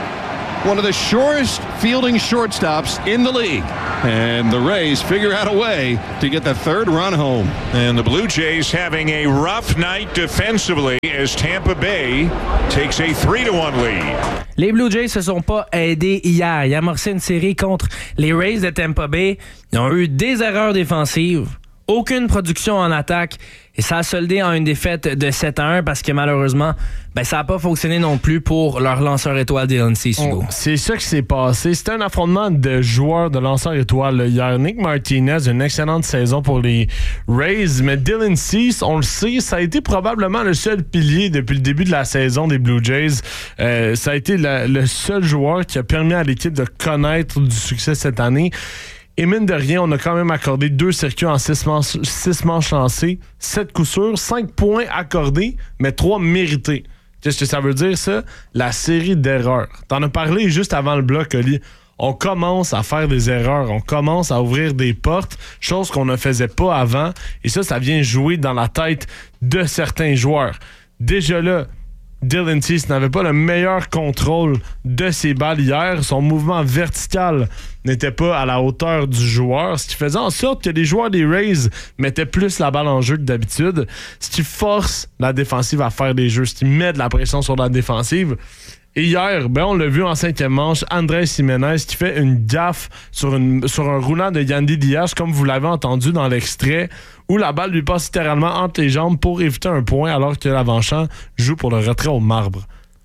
One of the shortest fielding shortstops in the league. And the Rays figure out a way to get the third run home. And the Blue Jays having a rough night defensively as Tampa Bay takes a three to one lead. Les Blue Jays se sont pas aidés hier. Ils ont amorcé une série contre les Rays de Tampa Bay. Ils ont eu des erreurs défensives, aucune production en attaque et ça a soldé en une défaite de sept à un parce que malheureusement, ben, ça n'a pas fonctionné non plus pour leur lanceur étoile Dylan Cease, Hugo. C'est ça qui s'est passé. C'était un affrontement de joueurs de lanceurs étoiles hier. Nick Martinez, une excellente saison pour les Rays, mais Dylan Cease, on le sait, ça a été probablement le seul pilier depuis le début de la saison des Blue Jays. Euh, ça a été la, le seul joueur qui a permis à l'équipe de connaître du succès cette année. Et mine de rien, on a quand même accordé deux circuits en six manches, six manches lancées, sept coups sûrs, cinq points accordés, mais trois mérités. Qu'est-ce que ça veut dire, ça? La série d'erreurs. T'en as parlé juste avant le bloc, Oli. On commence à faire des erreurs, on commence à ouvrir des portes, chose qu'on ne faisait pas avant. Et ça, ça vient jouer dans la tête de certains joueurs. Déjà là, Dylan Cease n'avait pas le meilleur contrôle de ses balles hier. Son mouvement vertical n'était pas à la hauteur du joueur, ce qui faisait en sorte que les joueurs des Rays mettaient plus la balle en jeu que d'habitude, ce qui force la défensive à faire des jeux, ce qui met de la pression sur la défensive. Et hier, ben on l'a vu en cinquième manche, Andrés Jiménez qui fait une gaffe sur, une, sur un roulant de Yandy Diaz, comme vous l'avez entendu dans l'extrait, où la balle lui passe littéralement entre les jambes pour éviter un point alors que l'avant-champ joue pour le retrait au marbre.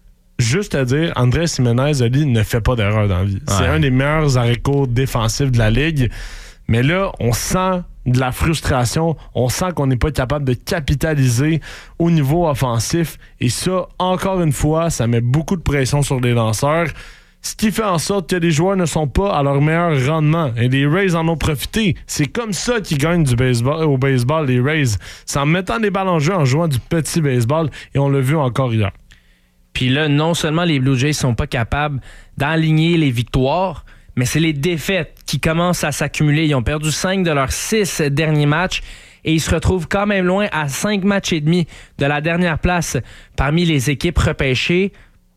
Juste à dire, Andrés Jiménez, Ali, ne fait pas d'erreur dans la vie. Ouais. C'est un des meilleurs arrêts-courts défensifs de la Ligue. Mais là, on sent de la frustration. On sent qu'on n'est pas capable de capitaliser au niveau offensif. Et ça, encore une fois, ça met beaucoup de pression sur les lanceurs. Ce qui fait en sorte que les joueurs ne sont pas à leur meilleur rendement. Et les Rays en ont profité. C'est comme ça qu'ils gagnent du baseball, au baseball, les Rays. C'est en mettant des balles en jeu, en jouant du petit baseball. Et on l'a vu encore hier. Puis là, non seulement les Blue Jays sont pas capables d'enligner les victoires, mais c'est les défaites qui commencent à s'accumuler. Ils ont perdu cinq de leurs six derniers matchs et ils se retrouvent quand même loin à cinq matchs et demi de la dernière place parmi les équipes repêchées.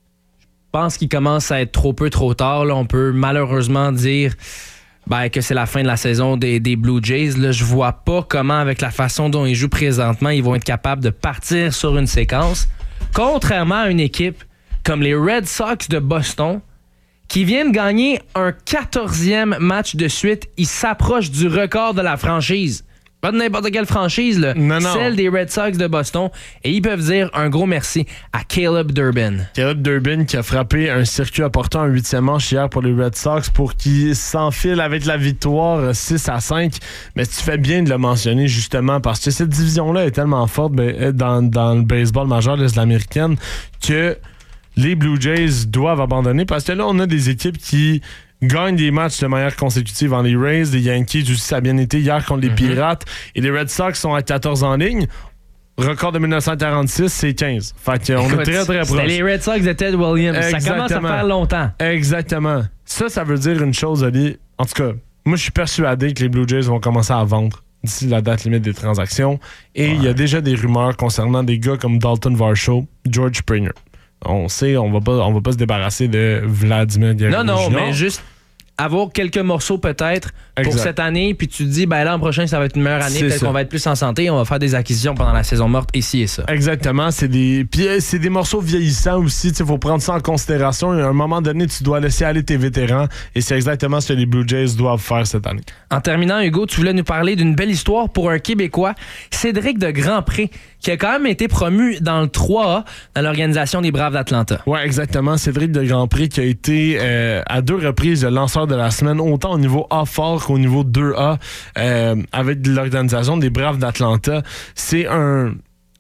Je pense qu'il commence à être trop peu, trop tard. Là, on peut malheureusement dire ben, que c'est la fin de la saison des, des Blue Jays. Là, je vois pas comment, avec la façon dont ils jouent présentement, ils vont être capables de partir sur une séquence. Contrairement à une équipe comme les Red Sox de Boston, qui viennent gagner un quatorzième match de suite. Ils s'approchent du record de la franchise. Pas de n'importe quelle franchise, là. Non, non. Celle des Red Sox de Boston. Et ils peuvent dire un gros merci à Caleb Durbin. Caleb Durbin qui a frappé un circuit important en huitième manche hier pour les Red Sox pour qu'ils s'enfilent avec la victoire six à cinq. Mais tu fais bien de le mentionner justement parce que cette division-là est tellement forte dans, dans le baseball majeur de l'américaine que les Blue Jays doivent abandonner parce que là, on a des équipes qui gagnent des matchs de manière consécutive en les Rays, les Yankees aussi, ça a bien été hier contre les mm-hmm. Pirates, et les Red Sox sont à quatorze en ligne. Record de dix-neuf cent quarante-six, c'est quinze. Fait qu'on est très, très proche. C'était les Red Sox de Ted Williams. Exactement. Ça commence à faire longtemps. Exactement. Ça, ça veut dire une chose, Ali. En tout cas, moi, je suis persuadé que les Blue Jays vont commencer à vendre d'ici la date limite des transactions. Et il ouais. y a déjà des rumeurs concernant des gars comme Dalton Varsho, George Springer. On sait, on va pas, on va pas se débarrasser de Vladimir Guerrero. Non, non, Junior. mais juste avoir quelques morceaux peut-être pour exact. Cette année, puis tu te dis, ben l'an prochain, ça va être une meilleure année, c'est peut-être ça. Qu'on va être plus en santé, on va faire des acquisitions pendant la saison morte, ici et ça. Exactement, c'est des, puis c'est des morceaux vieillissants aussi, il faut prendre ça en considération. À un moment donné, tu dois laisser aller tes vétérans, et c'est exactement ce que les Blue Jays doivent faire cette année. En terminant, Hugo, tu voulais nous parler d'une belle histoire pour un Québécois, Cédric de Grandpré, qui a quand même été promu dans le trois A dans l'organisation des Braves d'Atlanta. Oui, exactement. Cédric de Grandpré qui a été euh, à deux reprises le lanceur de la semaine, autant au niveau A fort qu'au niveau deux A, euh, avec l'organisation des Braves d'Atlanta. C'est un...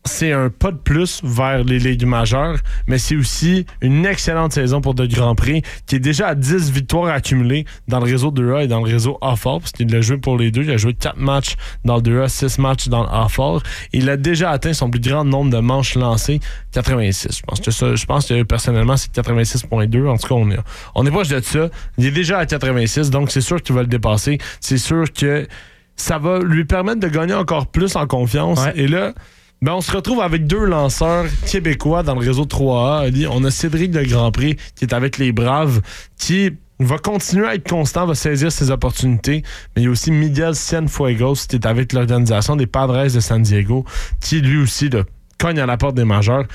c'est un pas de plus vers les ligues majeures, mais c'est aussi une excellente saison pour de Grand Prix, qui est déjà à dix victoires accumulées dans le réseau deux A et dans le réseau A-Fort, parce qu'il a joué pour les deux. Il a joué quatre matchs dans le deux A, six matchs dans le A-Fort. Il a déjà atteint son plus grand nombre de manches lancées, quatre-vingt-six. Je pense que ça, je pense que personnellement, c'est quatre-vingt-six virgule deux. En tout cas, on est, on est proche de ça. Il est déjà à quatre-vingt-six, donc c'est sûr qu'il va le dépasser. C'est sûr que ça va lui permettre de gagner encore plus en confiance. Ouais. Et là, ben on se retrouve avec deux lanceurs québécois dans le réseau trois A. On a Cédric de Grand Prix qui est avec les Braves, qui va continuer à être constant, va saisir ses opportunités. Mais il y a aussi Miguel Cienfuegos qui est avec l'organisation des Padres de San Diego, qui lui aussi là, cogne à la porte des majeurs.